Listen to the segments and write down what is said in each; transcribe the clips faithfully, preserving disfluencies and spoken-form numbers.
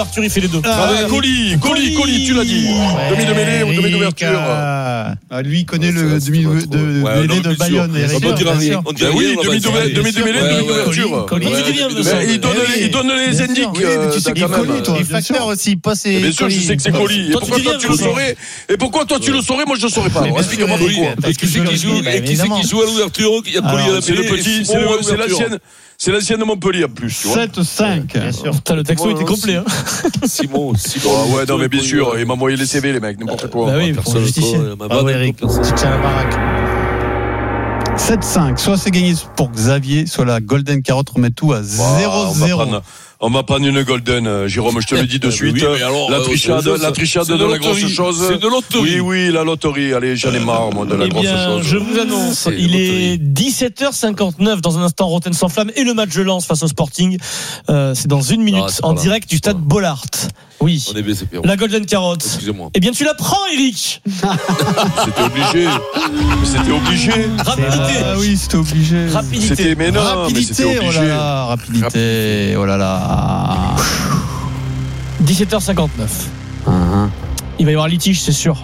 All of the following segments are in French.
Arthur, il fait les deux. Ah, ah, Colli, Colli, Colli, tu l'as dit. Ouais, demi de mêlée ou demi d'ouverture. Ah, lui, il connaît le demi de ouais, mêlée de Bayonne. On peut dire rien. Oui, demi de mêlée, demi d'ouverture. Il donne les indices. Tu sais qu'il est Colli, toi. Les facteurs aussi, pas c'est. Bien sûr, je sais que c'est Colli. Et pourquoi toi tu le saurais? Et pourquoi toi tu le saurais? Moi je le saurais pas. Explique-moi pourquoi. Parce que qui joue et qui c'est qui joue à l'ouverture? Il y a Colli à la c'est le petit, c'est l'ancienne. C'est l'ancienne de Montpellier en plus. sept cinq. Bien sûr. Putain, le texto était complet. Hein. Simon, Simon. Ah ouais, non, mais bien sûr. Il m'a envoyé les C V, les mecs, n'importe quoi. Bah oui, pour justifier. Ah ouais, Eric, tu tiens la baraque. sept cinq. Soit c'est gagné pour Xavier, soit la Golden Carotte remet tout à zéro zéro. On va prendre une golden, Jérôme, je te le dis de suite. Oui, alors, la trichade, euh, la trichade de, de la grosse chose. C'est de loterie. Oui, oui, la loterie. Allez, j'en ai marre, moi, de la eh grosse bien, chose. Je vous annonce, c'est il est dix-sept heures cinquante-neuf dans un instant, Rotten sans flamme et le match de Lens face au Sporting. Euh, c'est dans une minute ah, en direct du stade Bollaert. Oui. On est baissé, la Golden Carotte. Excusez-moi. Eh bien, tu la prends, Eric. C'était obligé. C'était obligé. Rapidité. Ah oui, c'était obligé. Rapidité. C'était, mais non, rapidité, mais c'était obligé. Oh là là, rapidité. Oh là là. dix-sept heures cinquante-neuf. Uh-huh. Il va y avoir litige, c'est sûr.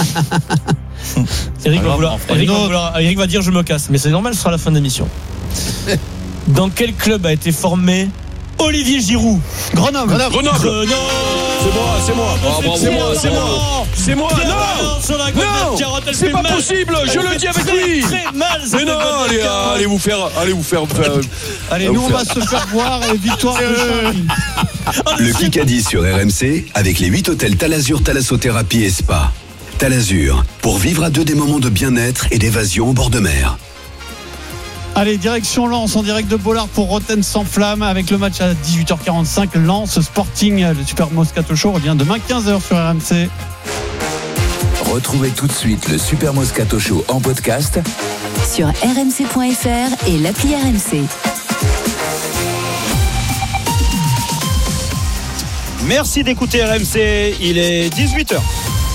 Eric, va vouloir, Eric, va vouloir, Eric va dire je me casse, mais c'est normal, ce sera la fin de l'émission. Dans quel club a été formé Olivier Giroud? Grenoble. Grenoble. Grenoble. Grenoble. C'est moi, c'est moi. Ah, bravo, c'est moi, c'est moi. C'est moi. Non. Non. C'est pas possible. Je le dis avec lui. Très mal. Mais non, allez, allez vous faire, allez vous faire. Allez, nous on va se faire voir et victoire de Le Kikadi sur R M C avec les huit hôtels Talazur Thalassothérapie et Spa. Talazur, pour vivre à deux des moments de bien-être et d'évasion au bord de mer. Allez, direction Lens en direct de Bollaert pour Rotten sans flamme avec le match à dix-huit heures quarante-cinq. Lens Sporting, le Super Moscato Show revient demain quinze heures sur R M C. Retrouvez tout de suite le Super Moscato Show en podcast sur r m c point f r et l'appli R M C. Merci d'écouter R M C, il est dix-huit heures.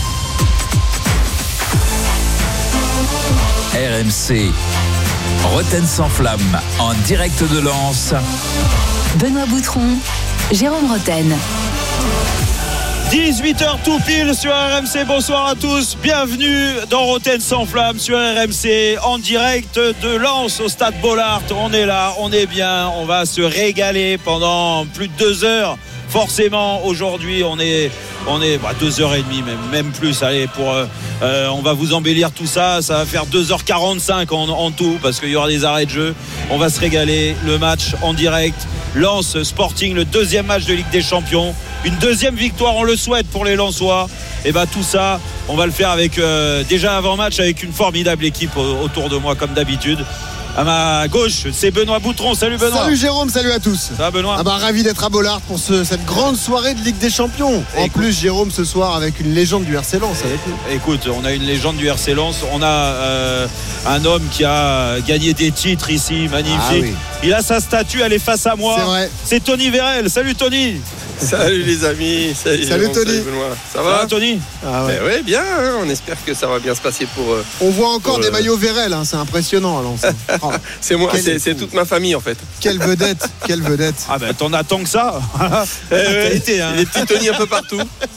R M C, Rotten sans flamme, en direct de Lens. Benoît Boutron, Jérôme Rotten. dix-huit heures tout pile sur R M C, bonsoir à tous, bienvenue dans Rotten sans flamme sur R M C, en direct de Lens au stade Bollaert. On est là, on est bien, on va se régaler pendant plus de deux heures. Forcément, aujourd'hui, on est, on est bah, deux heures et demie, même, même plus. Allez, pour, euh, on va vous embellir tout ça. Ça va faire deux heures quarante-cinq en, en tout, parce qu'il y aura des arrêts de jeu. On va se régaler. Le match en direct. Lens Sporting, le deuxième match de Ligue des Champions. Une deuxième victoire, on le souhaite pour les Lensois. Et bah tout ça, on va le faire avec euh, déjà avant-match avec une formidable équipe autour de moi, comme d'habitude. À ma gauche, c'est Benoît Boutron. Salut Benoît. Salut Jérôme, salut à tous. Ça va Benoît? Ah bah ravi d'être à Bollaert pour ce, cette grande soirée de Ligue des Champions. En Écoute. plus Jérôme ce soir avec une légende du R C Lens avec nous. Écoute, on a une légende du R C Lens. On a euh, un homme qui a gagné des titres ici, magnifique. Ah oui. Il a sa statue, elle est face à moi. C'est vrai. C'est Tony Vérel. Salut Tony. Salut les amis, salut, salut Tony. Salut Benoît. Ça va, ça va Tony? Ah ouais. Ben ouais, bien, hein, on espère que ça va bien se passer pour. Euh, on voit encore pour, des euh... maillots Vérel, hein, c'est impressionnant à Lens. Oh, c'est moi, c'est, c'est toute ma famille en fait. Quelle vedette, quelle vedette. Ah ben t'en attends que ça. eh ouais, été, hein. Des petits Tony un peu partout.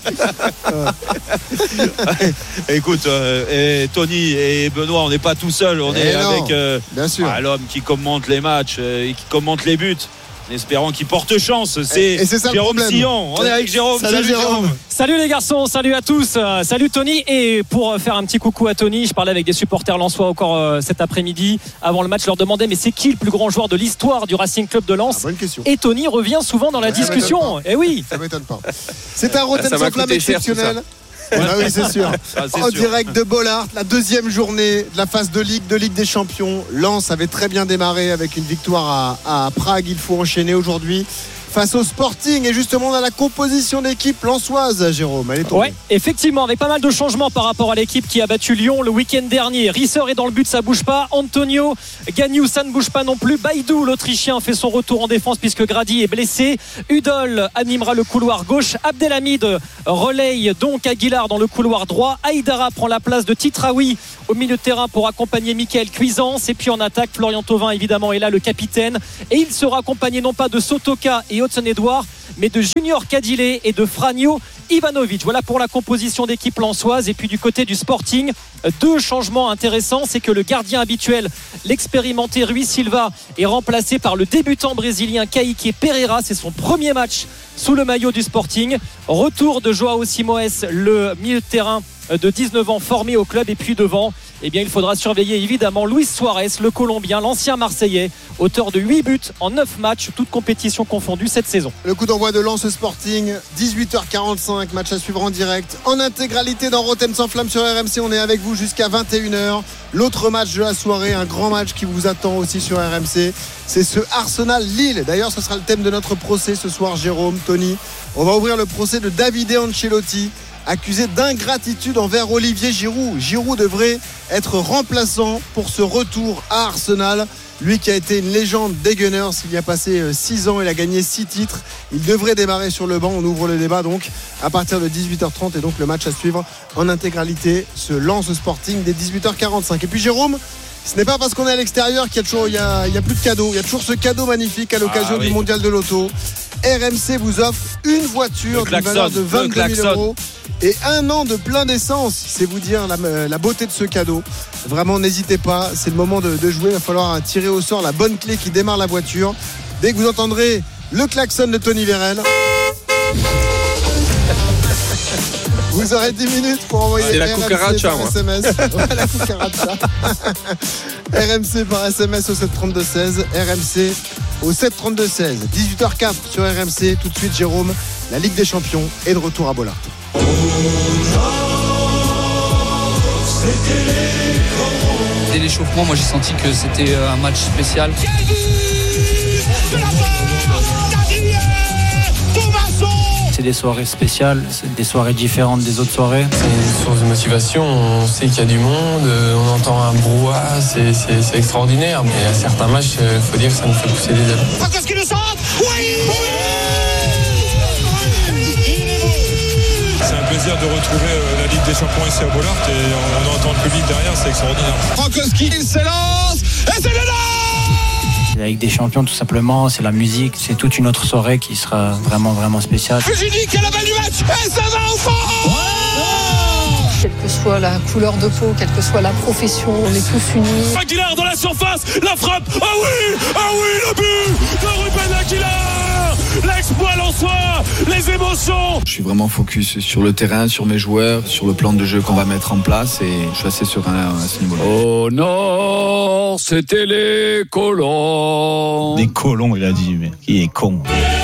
Écoute, euh, et Tony et Benoît, on n'est pas tout seul, on et est non, avec euh, bien sûr. Ah, l'homme qui commente les matchs euh, et qui commente les buts. En espérant qu'il porte chance, c'est, et c'est ça Jérôme Sillon. On est avec Jérôme. Salut, salut Jérôme. Jérôme. Salut les garçons, salut à tous, euh, salut Tony. Et pour faire un petit coucou à Tony, je parlais avec des supporters lensois encore euh, cet après-midi. Avant le match, je leur demandais mais c'est qui le plus grand joueur de l'histoire du Racing Club de Lens? ah, Bonne question. Et Tony revient souvent dans la ouais, discussion. Et oui. Ça m'étonne pas. C'est un Rotten sans flamme exceptionnel. Ouais. Ah oui, c'est sûr. Ah, c'est en sûr. direct de Bollaert, la deuxième journée de la phase de Ligue, de Ligue des Champions. Lens avait très bien démarré avec une victoire à, à Prague. Il faut enchaîner aujourd'hui face au Sporting. Et justement, on a la composition d'équipe lensoise, Jérôme. Elle est tombée. Ouais, effectivement, avec pas mal de changements par rapport à l'équipe qui a battu Lyon le week-end dernier. Risser est dans le but, ça bouge pas. Antonio Gagnou, ça ne bouge pas non plus. Baïdou, l'Autrichien, fait son retour en défense puisque Grady est blessé. Udol animera le couloir gauche. Abdelhamid relaye donc Aguilar dans le couloir droit. Aïdara prend la place de Titraoui au milieu de terrain pour accompagner Mickaël Cuisance. Et puis en attaque, Florian Thauvin évidemment est là, le capitaine. Et il sera accompagné non pas de Sotoka et Hudson-Edouard, mais de Junior Cadillet et de Franjo Ivanovic. Voilà pour la composition d'équipe lensoise. Et puis du côté du Sporting, deux changements intéressants. C'est que le gardien habituel, l'expérimenté Rui Silva, est remplacé par le débutant brésilien Kaique Pereira. C'est son premier match sous le maillot du Sporting. Retour de Joao Simoes, le milieu de terrain de dix-neuf ans formé au club. Et puis devant, eh bien, il faudra surveiller évidemment Luis Suarez, le Colombien, l'ancien Marseillais, auteur de huit buts en neuf matchs, toutes compétitions confondues cette saison. Le coup d'envoi de Lens Sporting, dix-huit heures quarante-cinq, match à suivre en direct, en intégralité dans Rotten sans flamme sur R M C. On est avec vous jusqu'à vingt et une heures. L'autre match de la soirée, un grand match qui vous attend aussi sur R M C, c'est ce Arsenal-Lille. D'ailleurs, ce sera le thème de notre procès ce soir, Jérôme, Tony. On va ouvrir le procès de Davide Ancelotti, accusé d'ingratitude envers Olivier Giroud. Giroud devrait être remplaçant pour ce retour à Arsenal. Lui qui a été une légende des Gunners, il y a passé six ans, il a gagné six titres. Il devrait démarrer sur le banc. On ouvre le débat donc à partir de dix-huit heures trente et donc le match à suivre en intégralité, ce Lens Sporting dès dix-huit heures quarante-cinq. Et puis Jérôme, ce n'est pas parce qu'on est à l'extérieur qu'il y a toujours, il y a, il y a plus de cadeaux. Il y a toujours ce cadeau magnifique à l'occasion ah, oui. du Mondial de l'Auto. R M C vous offre une voiture d'une valeur de vingt-deux mille euros et un an de plein d'essence. C'est vous dire la, la beauté de ce cadeau. Vraiment, n'hésitez pas, c'est le moment de, de jouer. Il va falloir tirer au sort la bonne clé qui démarre la voiture. Dès que vous entendrez le klaxon de Tony Vérel, vous aurez dix minutes pour envoyer c'est la R M C cucaracha, par moi. S M S. Ouais, la cucaracha. R M C par S M S au sept trente-deux seize. R M C au sept trente-deux seize. dix-huit heures quatre sur R M C. Tout de suite, Jérôme, la Ligue des Champions est de retour à Bollard. Dès l'échauffement, moi j'ai senti que c'était un match spécial. C'est des soirées spéciales, c'est des soirées différentes des autres soirées. C'est une source de motivation, on sait qu'il y a du monde, on entend un brouhaha, c'est, c'est, c'est extraordinaire. Mais à certains matchs, il faut dire que ça nous fait pousser des ailes. Qu'est-ce qu'il le centre ? Oui, c'est un plaisir de retrouver la Ligue des Champions ici à Bollard et on entend le public derrière, c'est extraordinaire. Frankowski, il s'élance et c'est dedans. La Ligue des Champions, tout simplement, c'est la musique, c'est toute une autre soirée qui sera vraiment, vraiment spéciale. Fujini qui a la balle du match et ça va au fond. Quelle que soit la couleur de peau, quelle que soit la profession, on est tous unis. Aguilar dans la surface, la frappe, ah oui, ah oui, le but de Ruben Aguilar, l'exploit lensois, les émotions. Je suis vraiment focus sur le terrain, sur mes joueurs, sur le plan de jeu qu'on va mettre en place et je suis assez serein à ce niveau-là. Oh non, c'était les colons. Des colons, il a dit, mais il est con.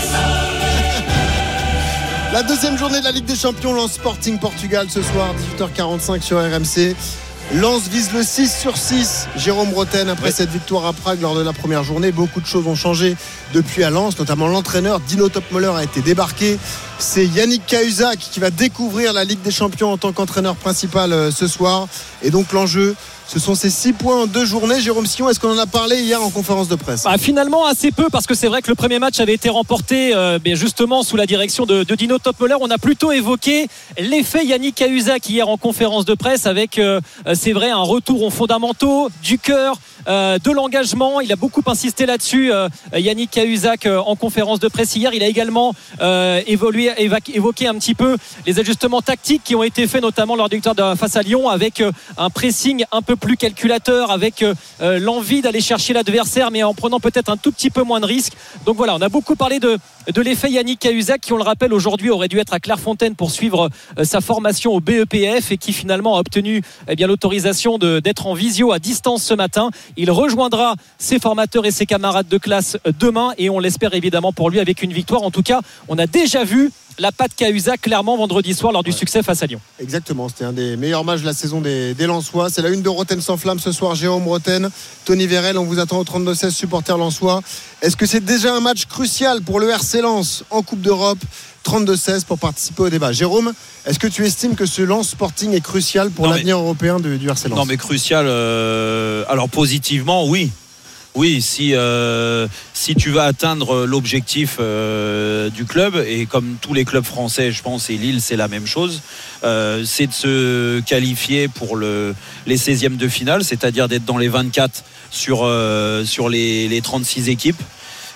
La deuxième journée de la Ligue des Champions, Lens Sporting Portugal ce soir, dix-huit heures quarante-cinq sur R M C. Lens vise le six sur six. Jérôme Rotten, après oui. cette victoire à Prague lors de la première journée, beaucoup de choses ont changé depuis à Lens, notamment l'entraîneur Dino Topmöller a été débarqué. C'est Yannick Cahuzac qui va découvrir la Ligue des Champions en tant qu'entraîneur principal ce soir. Et donc l'enjeu, ce sont ces six points en deux journées. Jérôme Sillon, est-ce qu'on en a parlé hier en conférence de presse ? Bah, finalement assez peu, parce que c'est vrai que le premier match avait été remporté euh, justement sous la direction de, de Dino Topmöller. On a plutôt évoqué l'effet Yannick Cahuzac hier en conférence de presse avec, euh, c'est vrai, un retour aux fondamentaux, du cœur, euh, de l'engagement. Il a beaucoup insisté là-dessus, euh, Yannick Cahuzac, euh, en conférence de presse hier. Il a également euh, évolué, évoqué un petit peu les ajustements tactiques qui ont été faits, notamment lors du victoire de, face à Lyon, avec euh, un pressing un peu plus calculateur, avec euh, l'envie d'aller chercher l'adversaire, mais en prenant peut-être un tout petit peu moins de risques. Donc voilà, on a beaucoup parlé de, de l'effet Yannick Cahuzac, qui, on le rappelle, aujourd'hui aurait dû être à Clairefontaine pour suivre euh, sa formation au B E P F et qui finalement a obtenu eh bien, l'autorisation de, d'être en visio à distance ce matin. Il rejoindra ses formateurs et ses camarades de classe demain et on l'espère évidemment pour lui avec une victoire. En tout cas, on a déjà vu la patte Cahuzac clairement vendredi soir lors du ouais. succès face à Lyon. Exactement, c'était un des meilleurs matchs de la saison des, des Lensois. C'est la une de Rotten sans flamme ce soir. Jérôme Rotten, Tony Vérel, on vous attend au trente-deux seize, supporters lensois. Est-ce que c'est déjà un match crucial pour le R C Lens en Coupe d'Europe ? trente-deux seize pour participer au débat. Jérôme, est-ce que tu estimes que ce Lens Sporting est crucial pour non, l'avenir mais... européen du, du R C Lens ? Non mais crucial, euh... alors positivement oui. Oui, si, euh, si tu vas atteindre l'objectif euh, du club, et comme tous les clubs français, je pense, et Lille, c'est la même chose, euh, c'est de se qualifier pour le, les seizièmes de finale, c'est-à-dire d'être dans les vingt-quatre sur, euh, sur les, les trente-six équipes.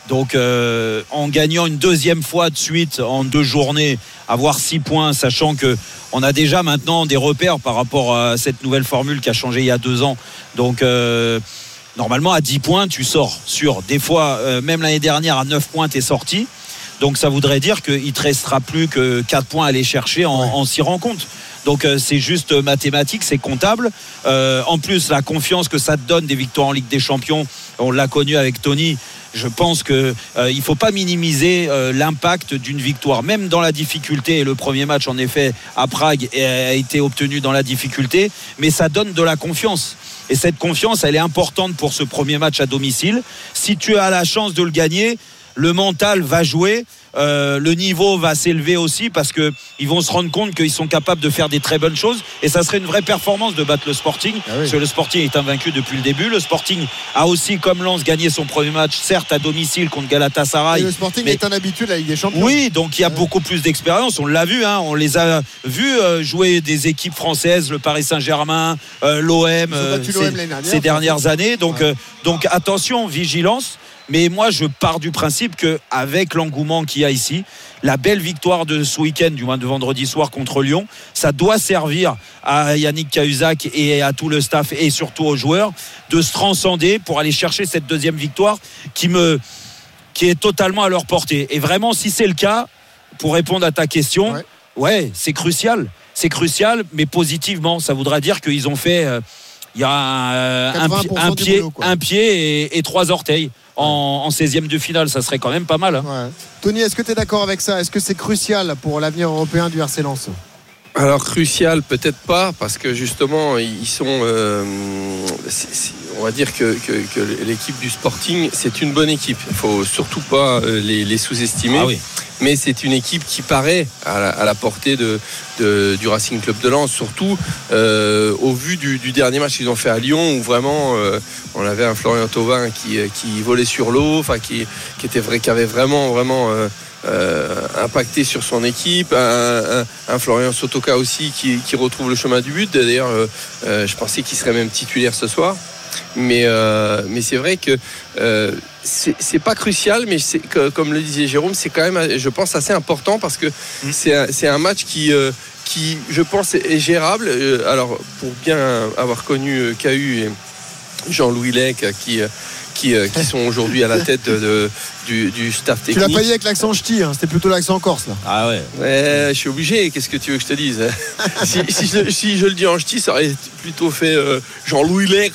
Donc euh, en gagnant une deuxième fois de suite en deux journées, avoir six points, sachant que on a déjà maintenant des repères par rapport à cette nouvelle formule qui a changé il y a deux ans. Donc euh, normalement à dix points tu sors sur. Des fois euh, même l'année dernière à neuf points tu es sorti. Donc ça voudrait dire qu'il te restera plus que quatre points à aller chercher en, ouais. en s'y rencontre. Donc euh, c'est juste mathématique, c'est comptable. Euh, en plus la confiance que ça te donne des victoires en Ligue des Champions, on l'a connu avec Tony. Je pense qu'il euh, ne faut pas minimiser euh, l'impact d'une victoire, même dans la difficulté. Et le premier match, en effet, à Prague a été obtenu dans la difficulté, mais ça donne de la confiance. Et cette confiance, elle est importante pour ce premier match à domicile. Si tu as la chance de le gagner, le mental va jouer. Euh, le niveau va s'élever aussi parce qu'ils vont se rendre compte qu'ils sont capables de faire des très bonnes choses et ça serait une vraie performance de battre le Sporting. Ah oui. Parce que le Sporting est invaincu depuis le début. Le Sporting a aussi, comme Lens, gagné son premier match, certes à domicile contre Galatasaray. Et le Sporting mais... est un habitué de la Ligue des Champions. Oui, donc il y a ouais. beaucoup plus d'expérience. On l'a vu, hein, on les a vus euh, jouer des équipes françaises, le Paris Saint-Germain, euh, l'O M, euh, ces, dernière, ces dernières années. Donc, ouais. euh, donc attention, vigilance. Mais moi, je pars du principe qu'avec l'engouement qu'il y a ici, la belle victoire de ce week-end, du moins de vendredi soir contre Lyon, ça doit servir à Yannick Cahuzac et à tout le staff et surtout aux joueurs de se transcender pour aller chercher cette deuxième victoire qui, me, qui est totalement à leur portée. Et vraiment, si c'est le cas, pour répondre à ta question, ouais, ouais c'est crucial. C'est crucial, mais positivement. Ça voudra dire qu'ils ont fait... Euh, il y a un, un, un pied, boulot, un pied et, et trois orteils. En, en seizième de finale, ça serait quand même pas mal. Hein. Ouais. Tony, est-ce que tu es d'accord avec ça ? Est-ce que c'est crucial pour l'avenir européen du R C Lens ? Alors crucial, peut-être pas, parce que justement, ils sont... Euh, c'est, c'est, on va dire que, que, que l'équipe du Sporting, c'est une bonne équipe. Il ne faut surtout pas les, les sous-estimer. Ah oui. Mais c'est une équipe qui paraît à la, à la portée de, de, du Racing Club de Lens, surtout euh, au vu du, du dernier match qu'ils ont fait à Lyon, où vraiment euh, on avait un Florian Thauvin qui, qui volait sur l'eau, enfin qui, qui était vrai, qui avait vraiment vraiment euh, euh, impacté sur son équipe, un, un, un Florian Sotoka aussi qui, qui retrouve le chemin du but. D'ailleurs, euh, euh, je pensais qu'il serait même titulaire ce soir. Mais, euh, mais c'est vrai que euh, c'est, c'est pas crucial, mais c'est, que, comme le disait Jérôme, c'est quand même, je pense, assez important parce que mmh. c'est, un, c'est un match qui, euh, qui, je pense, est gérable. Euh, alors, pour bien avoir connu Cahu et Jean-Louis Lec, qui, qui, qui sont aujourd'hui à la tête de, de, du, du staff technique. Tu l'as pas dit avec l'accent ch'ti, hein, c'était plutôt l'accent corse là. Ah ouais. ouais. Je suis obligé, qu'est-ce que tu veux que je te dise ? si, si, je, si je le dis en ch'ti, ça aurait plutôt fait euh, Jean-Louis Lec.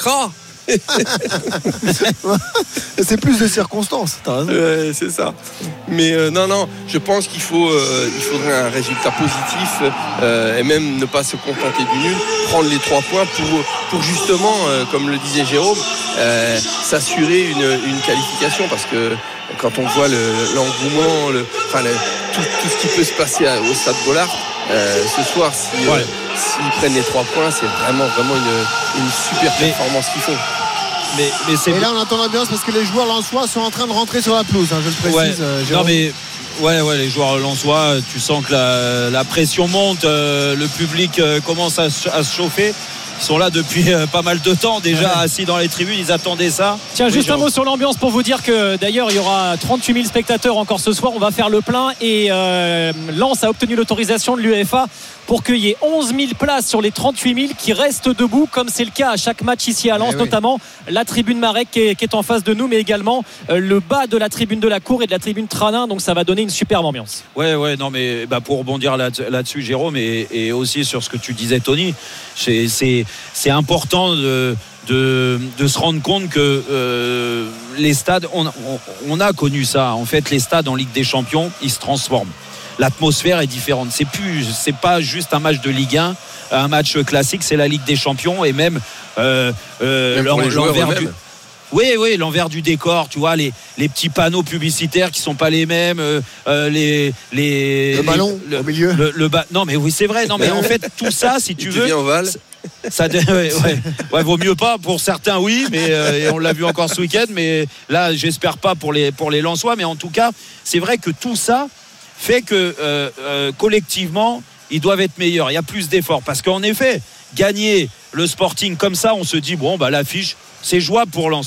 C'est plus de circonstances. T'as raison. Ouais, c'est ça. Mais euh, non, non, je pense qu'il faut, euh, il faudrait un résultat positif euh, et même ne pas se contenter du nul, prendre les trois points pour, pour justement, euh, comme le disait Jérôme, euh, s'assurer une, une qualification parce que quand on voit le, l'engouement, le, enfin, le, tout, tout ce qui peut se passer au Stade Bollaert, euh, ce soir, si, ouais. euh, s'ils prennent les trois points, c'est vraiment, vraiment une, une super performance mais, qu'ils font. Mais, mais c'est... Et là, on entend l'ambiance parce que les joueurs lensois sont en train de rentrer sur la pelouse, hein, je le précise. Ouais. Euh, non, mais ouais, ouais, les joueurs lensois, tu sens que la, la pression monte, euh, le public euh, commence à, à se chauffer. Ils sont là depuis euh, pas mal de temps déjà ouais. assis dans les tribunes, ils attendaient ça. Tiens, oui, juste genre... un mot sur l'ambiance pour vous dire que d'ailleurs il y aura trente-huit mille spectateurs encore ce soir, on va faire le plein et euh, Lens a obtenu l'autorisation de l'UEFA pour qu'il y ait onze mille places sur les trente-huit mille qui restent debout comme c'est le cas à chaque match ici à Lens, oui. notamment la tribune Marek qui est, qui est en face de nous, mais également euh, le bas de la tribune de la Cour et de la tribune Tranin, donc ça va donner une superbe ambiance. Ouais, ouais, non mais bah, pour rebondir là, là-dessus Jérôme et, et aussi sur ce que tu disais Tony, c'est, c'est, c'est important de De, de se rendre compte que euh, les stades, on, on, on a connu ça. En fait, les stades en Ligue des Champions, ils se transforment. L'atmosphère est différente. C'est plus, c'est pas juste un match de Ligue un, un match classique. C'est la Ligue des Champions et même, euh, euh, même pour les joueurs l'envers du. Oui, oui, l'envers du décor, tu vois, les, les petits panneaux publicitaires qui sont pas les mêmes, euh, les, les le ballon les, le, au milieu. Le, le ba... Non, mais oui, c'est vrai. Non, mais en fait, tout ça, si tu veux. Ovale. Ça, ouais, ouais. Ouais, vaut mieux pas pour certains, oui, mais euh, et on l'a vu encore ce week-end. Mais là, j'espère pas pour les pour les Lensois, mais en tout cas, c'est vrai que tout ça fait que euh, euh, collectivement, ils doivent être meilleurs. Il y a plus d'efforts parce qu'en effet, gagner le Sporting comme ça, on se dit bon, bah l'affiche, c'est jouable pour Lens.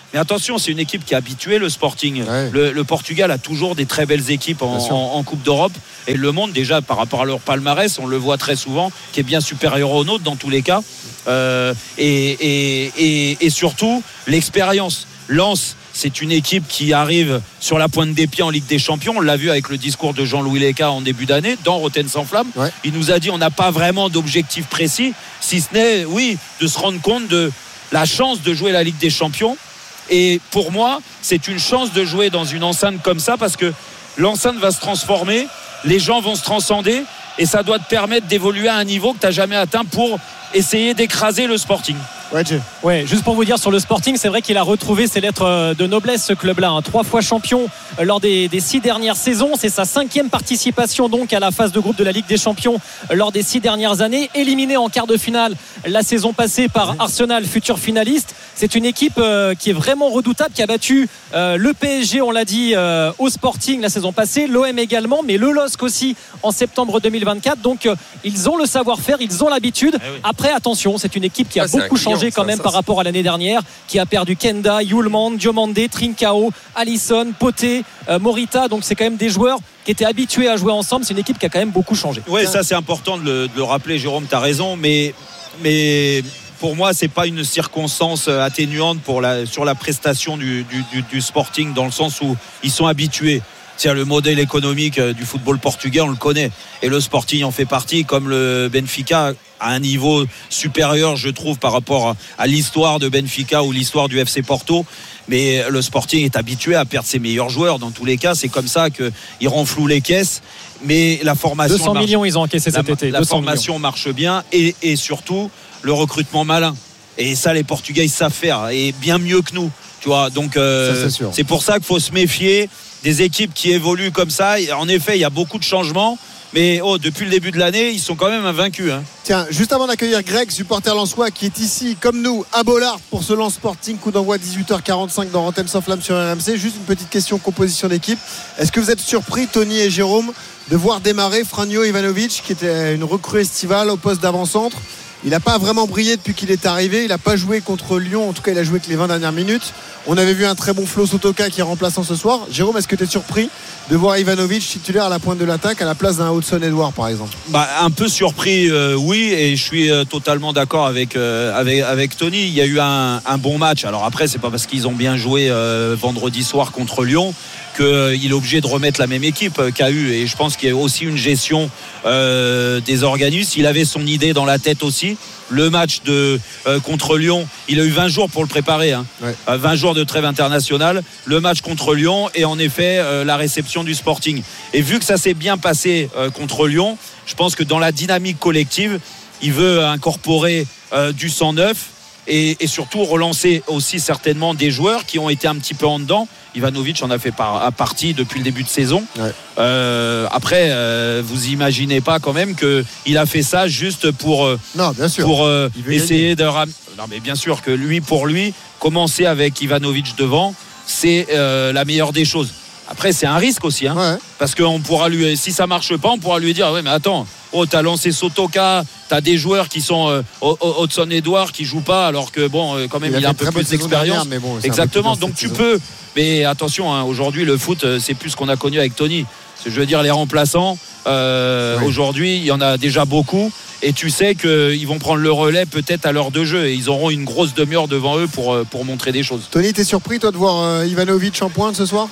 Mais attention, c'est une équipe qui est habituée, le Sporting. Ouais. Le, le Portugal a toujours des très belles équipes en, en, en Coupe d'Europe. Et le monde, déjà, par rapport à leur palmarès, on le voit très souvent, qui est bien supérieur au nôtre dans tous les cas. Euh, et, et, et, et surtout, l'expérience. Lens, c'est une équipe qui arrive sur la pointe des pieds en Ligue des Champions. On l'a vu avec le discours de Jean-Louis Léca en début d'année dans Rotten sans flamme. Ouais. Il nous a dit on n'a pas vraiment d'objectif précis, si ce n'est, oui, de se rendre compte de la chance de jouer la Ligue des Champions. Et pour moi, c'est une chance de jouer dans une enceinte comme ça parce que l'enceinte va se transformer, les gens vont se transcender et ça doit te permettre d'évoluer à un niveau que tu n'as jamais atteint pour essayer d'écraser le Sporting. Ouais, ouais, juste pour vous dire sur le Sporting, c'est vrai qu'il a retrouvé ses lettres de noblesse, ce club-là, hein. Trois fois champion lors des, des six dernières saisons. C'est sa cinquième participation donc à la phase de groupe de la Ligue des Champions lors des six dernières années. Éliminé en quart de finale la saison passée par Arsenal, futur finaliste. C'est une équipe euh, qui est vraiment redoutable, qui a battu euh, le P S G, on l'a dit, euh, au Sporting la saison passée, l'O M également, mais le L O S C aussi en septembre deux mille vingt-quatre. Donc euh, ils ont le savoir-faire, ils ont l'habitude. Eh oui. Après, attention, c'est une équipe qui a ah, beaucoup changé quand même ça, par ça, rapport à l'année dernière, qui a perdu Kenda, Yulman, Diomandé, Trincao, Alisson, Poté, euh, Morita. Donc c'est quand même des joueurs qui étaient habitués à jouer ensemble. C'est une équipe qui a quand même beaucoup changé. Oui, ça c'est important de le, de le rappeler, Jérôme, tu as raison, mais, mais pour moi c'est pas une circonstance atténuante pour la, sur la prestation du, du, du, du Sporting, dans le sens où ils sont habitués. C'est le modèle économique du football portugais, on le connaît, et le Sporting en fait partie, comme le Benfica, à un niveau supérieur, je trouve, par rapport à l'histoire de Benfica ou l'histoire du F C Porto. Mais le Sporting est habitué à perdre ses meilleurs joueurs. Dans tous les cas, c'est comme ça qu'ils renflouent les caisses. Mais la formation deux cents marche, millions ils ont encaissé cet la, été. La formation millions. marche bien, et, et surtout le recrutement malin. Et ça, les Portugais ils savent faire, et bien mieux que nous. Tu vois, donc euh, ça, c'est, sûr. C'est pour ça qu'il faut se méfier des équipes qui évoluent comme ça. En effet, il y a beaucoup de changements. Mais oh, depuis le début de l'année, ils sont quand même invaincus. Hein. Tiens, juste avant d'accueillir Greg, supporter lensois, qui est ici, comme nous, à Bollaert pour ce Lens Sporting, coup d'envoi dix-huit heures quarante-cinq dans Rotten sans flamme sur R M C. Juste une petite question composition d'équipe. Est-ce que vous êtes surpris, Tony et Jérôme, de voir démarrer Franjo Ivanovic, qui était une recrue estivale au poste d'avant-centre? Il n'a pas vraiment brillé depuis qu'il est arrivé. Il n'a pas joué contre Lyon. En tout cas, il a joué que les vingt dernières minutes. On avait vu un très bon Flo Sotoka qui est remplaçant ce soir. Jérôme, est-ce que tu es surpris de voir Ivanovic titulaire à la pointe de l'attaque à la place d'un Hudson Edouard, par exemple? Bah, un peu surpris, euh, oui. Et je suis euh, totalement d'accord avec, euh, avec, avec Tony. Il y a eu un, un bon match. Alors après, c'est pas parce qu'ils ont bien joué euh, vendredi soir contre Lyon qu'il euh, est obligé de remettre la même équipe euh, qu'a eu. Et je pense qu'il y a aussi une gestion euh, des organismes. Il avait son idée dans la tête aussi. Le match de, euh, contre Lyon, il a eu vingt jours pour le préparer, hein. Ouais. euh, vingt jours de trêve internationale. Le match contre Lyon et en effet euh, la réception du Sporting. Et vu que ça s'est bien passé euh, contre Lyon, je pense que dans la dynamique collective, il veut incorporer euh, du sang neuf et, et surtout relancer aussi certainement des joueurs qui ont été un petit peu en dedans. Ivanovic en a fait par, partie depuis le début de saison. Ouais. Euh, après, euh, vous imaginez pas quand même qu'il a fait ça juste pour, euh, non, bien sûr. pour euh, essayer de ram... Non, mais bien sûr que lui, pour lui, commencer avec Ivanovic devant, c'est euh, la meilleure des choses. Après, c'est un risque aussi, hein, ouais. Parce que on pourra lui, si ça marche pas, on pourra lui dire, ouais, mais attends, oh, t'as lancé Sotoka, t'as des joueurs qui sont euh, Hudson Edouard qui jouent pas, alors que bon, euh, quand même, il, il a un peu plus d'expérience. Bon, exactement. Donc tu saison. peux. Mais attention, hein, aujourd'hui, le foot, c'est plus ce qu'on a connu avec Tony. Je veux dire, les remplaçants, euh, oui. aujourd'hui, il y en a déjà beaucoup. Et tu sais qu'ils vont prendre le relais peut-être à l'heure de jeu. Et ils auront une grosse demi-heure devant eux pour, pour montrer des choses. Tony, t'es surpris, toi, de voir euh, Ivanovic en pointe ce soir?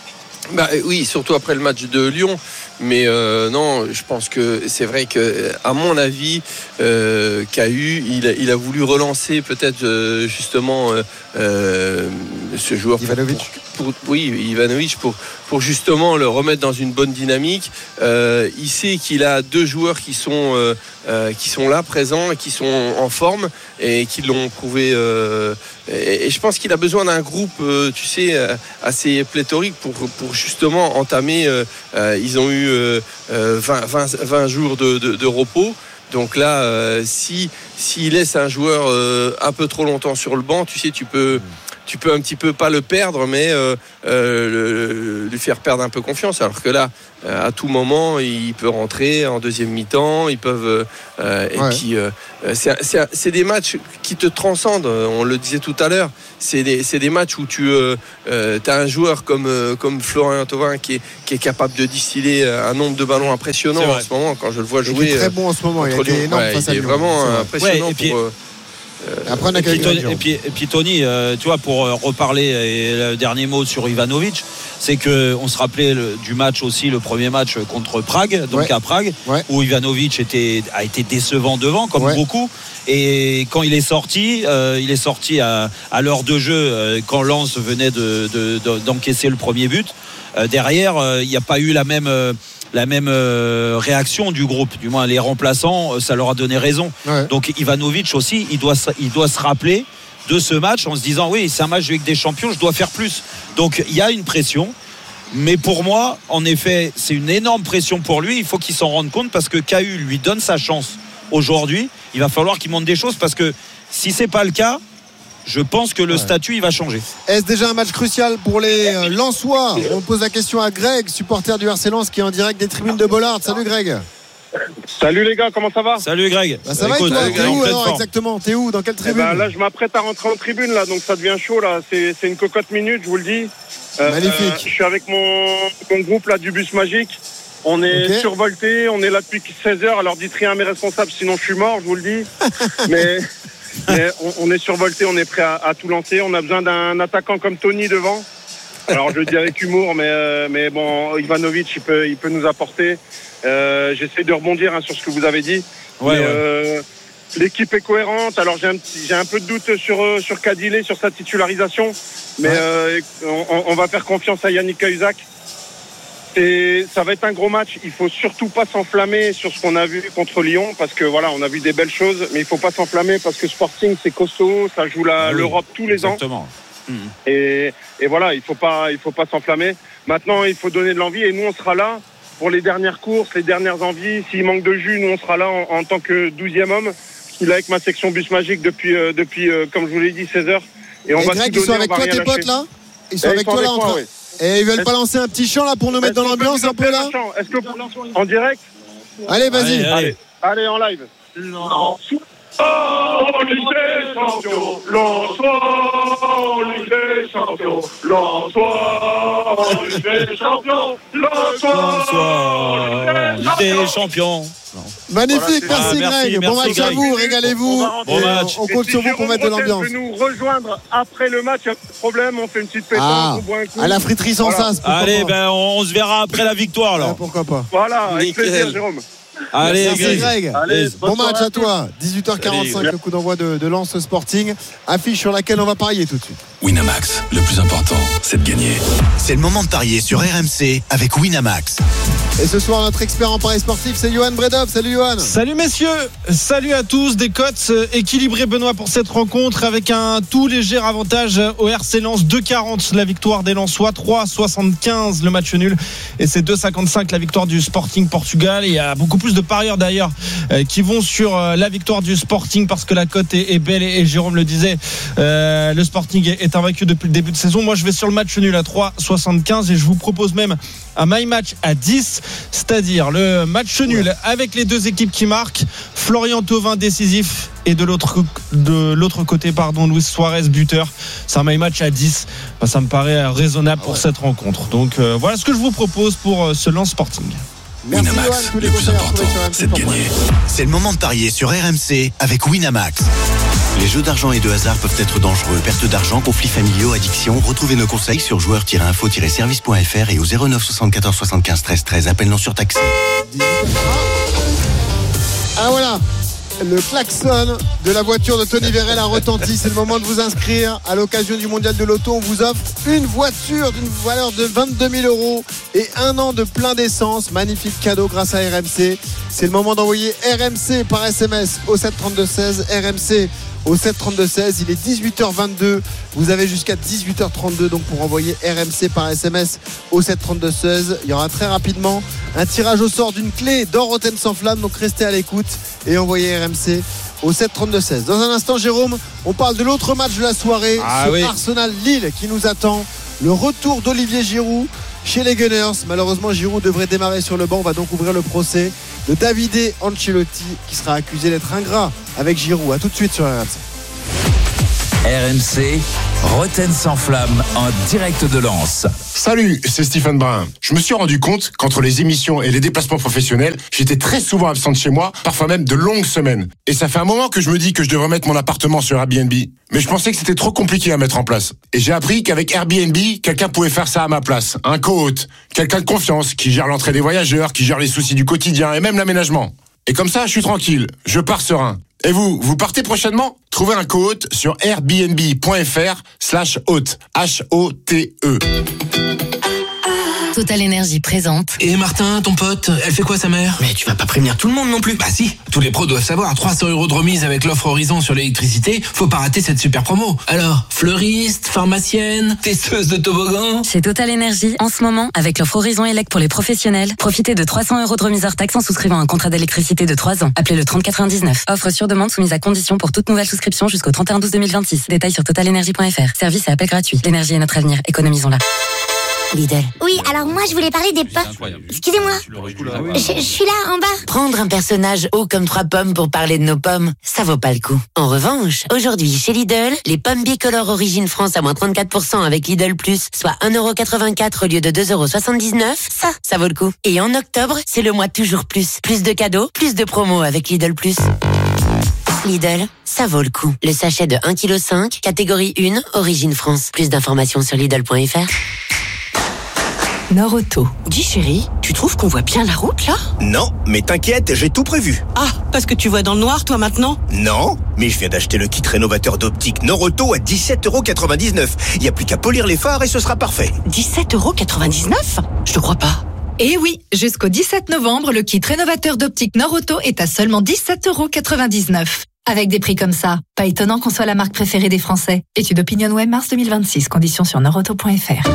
Bah, oui, surtout après le match de Lyon. Mais euh, non, je pense que c'est vrai que, à mon avis, euh, K U, il a, il a voulu relancer peut-être euh, justement euh, euh, ce joueur. Ivanovic. Pour, pour, oui, Ivanovic pour pour justement le remettre dans une bonne dynamique. Euh, il sait qu'il a deux joueurs qui sont euh, euh, qui sont là, présents, et qui sont en forme et qui l'ont prouvé. Euh, et, et je pense qu'il a besoin d'un groupe, euh, tu sais, assez pléthorique pour pour justement entamer. Euh, euh, ils ont eu Euh, vingt, vingt, vingt jours de, de, de repos. Donc là, euh, si s'il laisse un joueur euh, un peu trop longtemps sur le banc, tu sais, tu peux tu peux un petit peu pas le perdre, mais euh, euh, le, lui faire perdre un peu confiance. Alors que là, euh, à tout moment, il peut rentrer en deuxième mi-temps. Ils peuvent. Euh, et ouais. puis, euh, c'est, c'est, c'est des matchs qui te transcendent. On le disait tout à l'heure. C'est des, c'est des matchs où tu euh, euh, as un joueur comme, euh, comme Florian Thauvin qui est, qui est capable de distiller un nombre de ballons impressionnant en ce moment. Quand je le vois jouer, il est très bon en ce moment. Il, il, énorme ouais, il est vraiment c'est impressionnant. Ouais, et puis, pour, euh, Après, on a et, puis, Tony, et, puis, et puis Tony, euh, tu vois, pour euh, reparler et le dernier mot sur Ivanovic, c'est que on se rappelait le, du match aussi, le premier match contre Prague, donc ouais. à Prague, ouais. où Ivanovic était, a été décevant devant, comme ouais. beaucoup. Et quand il est sorti, euh, il est sorti à, à l'heure de jeu, euh, quand Lens venait de, de, de, d'encaisser le premier but. Euh, derrière, il euh, n'y a pas eu la même. Euh, la même euh, réaction du groupe, du moins les remplaçants, euh, ça leur a donné raison. Ouais. Donc Ivanovic aussi, il doit, il doit se rappeler de ce match en se disant oui, c'est un match avec des champions, je dois faire plus. Donc il y a une pression, mais pour moi, en effet, c'est une énorme pression pour lui. Il faut qu'il s'en rende compte parce que K U lui donne sa chance aujourd'hui. Il va falloir qu'il montre des choses parce que si c'est pas le cas, je pense que le ouais. statut il va changer. Est-ce déjà un match crucial pour les euh, Lensois? On pose la question à Greg, supporter du R C Lens qui est en direct des tribunes de Bollaert. Salut Greg. Salut les gars, comment ça va? Salut Greg. Bah ça bah, va écoute, et toi? T'es où alors forme. Exactement? T'es où? Dans quelle tribune? Eh ben, là je m'apprête à rentrer en tribune là, donc ça devient chaud là. C'est, c'est une cocotte minute, je vous le dis. Euh, Magnifique. Euh, je suis avec mon, mon groupe là du bus magique. On est okay. survolté, on est là depuis seize heures. Alors dites rien à mes responsables, sinon je suis mort, je vous le dis. Mais Mais on, on est survolté, on est prêt à, à tout lancer. On a besoin d'un attaquant comme Tony devant. Alors je le dis avec humour, mais, euh, mais bon, Ivanovic, il peut, il peut nous apporter. Euh, j'essaie de rebondir hein, sur ce que vous avez dit. Ouais, mais, ouais. Euh, l'équipe est cohérente. Alors j'ai un, petit, j'ai un peu de doute sur, sur Kadile, sur sa titularisation. Mais ouais. euh, on, on va faire confiance à Yannick Cahuzac. Et ça va être un gros match. Il faut surtout pas s'enflammer sur ce qu'on a vu contre Lyon parce que voilà, on a vu des belles choses, mais il faut pas s'enflammer parce que Sporting c'est costaud, ça joue la, oui, l'Europe tous les exactement. ans. Mmh. Et, et voilà, il faut pas, il faut pas s'enflammer. Maintenant, il faut donner de l'envie et nous on sera là pour les dernières courses, les dernières envies. S'il manque de jus, nous on sera là en, en tant que douzième homme. Je suis là avec ma section bus magique depuis, euh, depuis euh, comme je vous l'ai dit, seize heures. Et on et va Greg, ils sont avec toi tes potes là? Ils sont et avec ils sont toi là en train. Oui. Et ils veulent pas lancer un petit chant là pour nous mettre dans l'ambiance un peu là? Est-ce que en direct? Allez, vas-y. Allez, allez. allez en live. Oh, Ligue des Champions, Lensois, Ligue des Champions, Lensois, Ligue des Champions, Lensois, Ligue des Champions. Magnifique, voilà, merci, merci Greg. Bon match Greg. À vous, régalez-vous. Bon match. On compte sur vous pour mettre de l'ambiance. Vous pouvez nous rejoindre après le match, il n'y a pas de problème, on fait une petite pétanque, ah, on boit un coup. À la friterie sans voilà. sas. Allez, ben on se verra après la victoire alors. Ouais, pourquoi pas. Voilà, avec plaisir Jérôme. Allez, merci Greg. Greg. Allez, bon match à toi. dix-huit heures quarante-cinq, Allez, le coup d'envoi de, de Lens Sporting. Affiche sur laquelle on va parier tout de suite. Winamax, le plus important, c'est de gagner. C'est le moment de parier sur R M C avec Winamax. Et ce soir, notre expert en paris sportif, c'est Johan Bredov. Salut Johan. Salut messieurs, salut à tous. Des cotes équilibrées, Benoît, pour cette rencontre avec un tout léger avantage au R C Lens. deux quarante la victoire des Lensois, trois soixante-quinze le match nul. Et c'est deux cinquante-cinq la victoire du Sporting Portugal. Et il y a beaucoup plus de parieurs d'ailleurs qui vont sur la victoire du Sporting parce que la cote est belle. Et Jérôme le disait, euh, le Sporting est invaincu depuis le début de saison. Moi je vais sur le match nul à trois soixante-quinze et je vous propose même un my match à dix, c'est-à-dire le match nul avec les deux équipes qui marquent, Florian Thauvin décisif et de l'autre, de l'autre côté pardon, Luis Suarez buteur. C'est un my match à dix, ben, ça me paraît raisonnable pour ouais. cette rencontre. Donc euh, voilà ce que je vous propose pour euh, ce Lens Sporting. Merci Winamax, Johan, le plus important, c'est de gagner. C'est le moment de parier sur R M C avec Winamax. Les jeux d'argent et de hasard peuvent être dangereux. Perte d'argent, conflits familiaux, addiction. Retrouvez nos conseils sur joueurs tiret info tiret service point f r et au zéro neuf soixante-quatorze soixante-quinze treize treize. Appel non surtaxé. Ah voilà, le klaxon de la voiture de Tony Vérel a retenti. C'est le moment de vous inscrire à l'occasion du mondial de l'auto. On vous offre une voiture d'une valeur de vingt-deux mille euros et un an de plein d'essence. Magnifique cadeau grâce à R M C. C'est le moment d'envoyer R M C par S M S au sept trente-deux seize. R M C au sept trente-deux seize. Il est dix-huit heures vingt-deux. Vous avez jusqu'à dix-huit heures trente-deux donc pour envoyer R M C par S M S au sept trente-deux seize. Il y aura très rapidement un tirage au sort d'une clé dans Rotten sans flamme. Donc restez à l'écoute et envoyez R M C au sept trente-deux seize. Dans un instant, Jérôme, on parle de l'autre match de la soirée, ah, ce oui. Arsenal-Lille qui nous attend. Le retour d'Olivier Giroud chez les Gunners. Malheureusement, Giroud devrait démarrer sur le banc. On va donc ouvrir le procès de Davide Ancelotti qui sera accusé d'être ingrat avec Giroud. A tout de suite sur R M C. R M C, Roten sans flamme en direct de Lens. Salut, c'est Stephen Brun. Je me suis rendu compte qu'entre les émissions et les déplacements professionnels, j'étais très souvent absent de chez moi, parfois même de longues semaines. Et ça fait un moment que je me dis que je devrais mettre mon appartement sur Airbnb. Mais je pensais que c'était trop compliqué à mettre en place. Et j'ai appris qu'avec Airbnb, quelqu'un pouvait faire ça à ma place. Un co-hôte, quelqu'un de confiance, qui gère l'entrée des voyageurs, qui gère les soucis du quotidien et même l'aménagement. Et comme ça, je suis tranquille, je pars serein. Et vous, vous partez prochainement ? Trouvez un co-hôte sur airbnb.fr slash hôte, H O T E. Total Énergie présente. Et Martin, ton pote, elle fait quoi sa mère ? Mais tu vas pas prévenir tout le monde non plus. Bah si, tous les pros doivent savoir. trois cents euros de remise avec l'offre Horizon sur l'électricité. Faut pas rater cette super promo. Alors, fleuriste, pharmacienne, testeuse de toboggan. Chez Total Énergie, en ce moment, avec l'offre Horizon Elec pour les professionnels, profitez de trois cents euros de remise hors taxe en souscrivant un contrat d'électricité de trois ans. Appelez le trente quatre-vingt-dix-neuf. Offre sur demande soumise à condition pour toute nouvelle souscription jusqu'au trente et un douze deux mille vingt-six. Détails sur total énergie point f r. Service et appel gratuit. L'énergie est notre avenir. Économisons-la. Lidl. Oui, alors moi je voulais parler des pommes. Excusez-moi. Je, je suis là en bas. Prendre un personnage haut comme trois pommes pour parler de nos pommes, ça vaut pas le coup. En revanche, aujourd'hui chez Lidl, les pommes bicolores Origine France à moins trente-quatre pour cent avec Lidl Plus, soit un euro quatre-vingt-quatre au lieu de deux euros soixante-dix-neuf, ça, ça vaut le coup. Et en octobre, c'est le mois toujours plus. Plus de cadeaux, plus de promos avec Lidl Plus. Lidl, ça vaut le coup. Le sachet de un virgule cinq kilos, catégorie un, Origine France. Plus d'informations sur Lidl point f r. Nord-Auto. Dis chérie, tu trouves qu'on voit bien la route là ? Non, mais t'inquiète, j'ai tout prévu. Ah, parce que tu vois dans le noir toi maintenant ? Non, mais je viens d'acheter le kit rénovateur d'optique Nord-Auto à dix-sept euros quatre-vingt-dix-neuf. Il n'y a plus qu'à polir les phares et ce sera parfait. dix-sept euros quatre-vingt-dix-neuf ? Je te crois pas. Eh oui, jusqu'au dix-sept novembre, le kit rénovateur d'optique Nord-Auto est à seulement dix-sept euros quatre-vingt-dix-neuf. Avec des prix comme ça, pas étonnant qu'on soit la marque préférée des Français. Étude OpinionWay mars deux mille vingt-six, conditions sur nordauto point f r.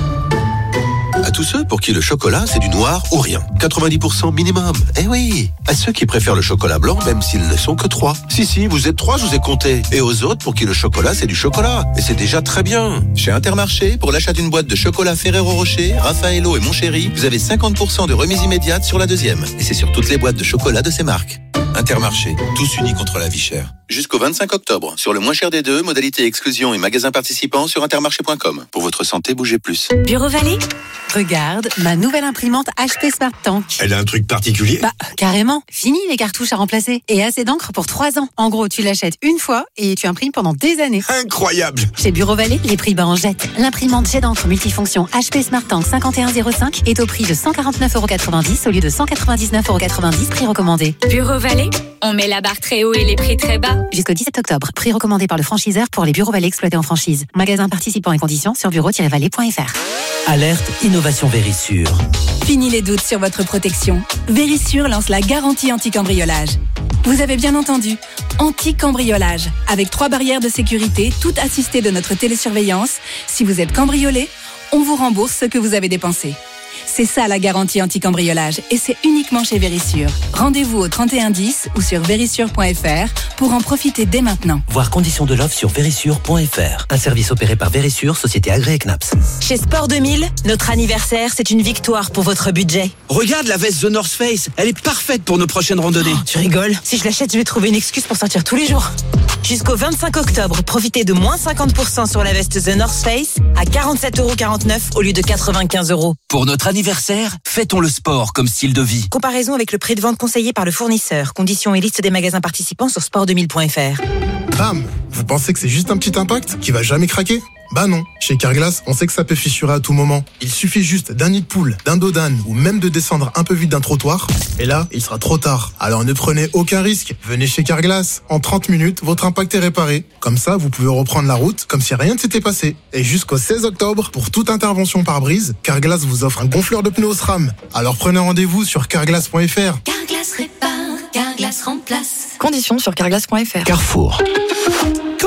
À tous ceux pour qui le chocolat, c'est du noir ou rien. quatre-vingt-dix pour cent minimum. Eh oui. À ceux qui préfèrent le chocolat blanc, même s'ils ne sont que trois. Si, si, vous êtes trois, je vous ai compté. Et aux autres pour qui le chocolat, c'est du chocolat. Et c'est déjà très bien. Chez Intermarché, pour l'achat d'une boîte de chocolat Ferrero Rocher, Raffaello et Mon Chéri, vous avez cinquante pour cent de remise immédiate sur la deuxième. Et c'est sur toutes les boîtes de chocolat de ces marques. Intermarché, tous unis contre la vie chère. Jusqu'au vingt-cinq octobre, sur le moins cher des deux, modalité exclusion et magasins participants sur intermarché point com. Pour votre santé, bougez plus. Bureau Vallée ? Regarde, ma nouvelle imprimante H P Smart Tank. Elle a un truc particulier ? Bah, carrément. Fini les cartouches à remplacer. Et assez d'encre pour trois ans. En gros, tu l'achètes une fois et tu imprimes pendant des années. Incroyable ! Chez Bureau Vallée, les prix bas en jette. L'imprimante jet d'encre multifonction H P Smart Tank cinquante et un zéro cinq est au prix de cent quarante-neuf euros quatre-vingt-dix au lieu de cent quatre-vingt-dix-neuf euros quatre-vingt-dix, prix recommandé. Bureau Vallée, on met la barre très haut et les prix très bas. Jusqu'au dix-sept octobre, prix recommandé par le franchiseur pour les bureaux Vallée exploités en franchise. Magasin participants et conditions sur bureau tiret vallée point f r. Alerte Innovation Vérissure. Fini les doutes sur votre protection. Vérissure lance la garantie anti-cambriolage. Vous avez bien entendu, anti-cambriolage. Avec trois barrières de sécurité, toutes assistées de notre télésurveillance. Si vous êtes cambriolé, on vous rembourse ce que vous avez dépensé. C'est ça la garantie anti-cambriolage et c'est uniquement chez Vérissure. Rendez-vous au trente et un dix ou sur vérissure point f r pour en profiter dès maintenant. Voir conditions de l'offre sur vérissure point f r. Un service opéré par Vérissure, société agréée C N A P S. Chez Sport deux mille, notre anniversaire, c'est une victoire pour votre budget. Regarde la veste The North Face, elle est parfaite pour nos prochaines randonnées. Oh, tu rigoles. Si je l'achète, je vais trouver une excuse pour sortir tous les jours. Jusqu'au vingt-cinq octobre, profitez de moins cinquante pour cent sur la veste The North Face à quarante-sept euros quarante-neuf au lieu de quatre-vingt-quinze euros. Pour notre anniversaire, fêtons le sport comme style de vie. Comparaison avec le prix de vente conseillé par le fournisseur. Conditions et liste des magasins participants sur sport deux mille point f r. Bam! Vous pensez que c'est juste un petit impact qui va jamais craquer? Bah non, chez Carglass, on sait que ça peut fissurer à tout moment. Il suffit juste d'un nid de poule, d'un dos d'âne ou même de descendre un peu vite d'un trottoir. Et là, il sera trop tard. Alors ne prenez aucun risque. Venez chez Carglass. En trente minutes, votre impact est réparé. Comme ça, vous pouvez reprendre la route comme si rien ne s'était passé. Et jusqu'au seize octobre, pour toute intervention par brise, Carglass vous offre un gonfleur de pneus SRAM. Alors prenez rendez-vous sur carglass point f r. Carglass répare, Carglass remplace. Conditions sur carglass point f r. Carrefour. Quand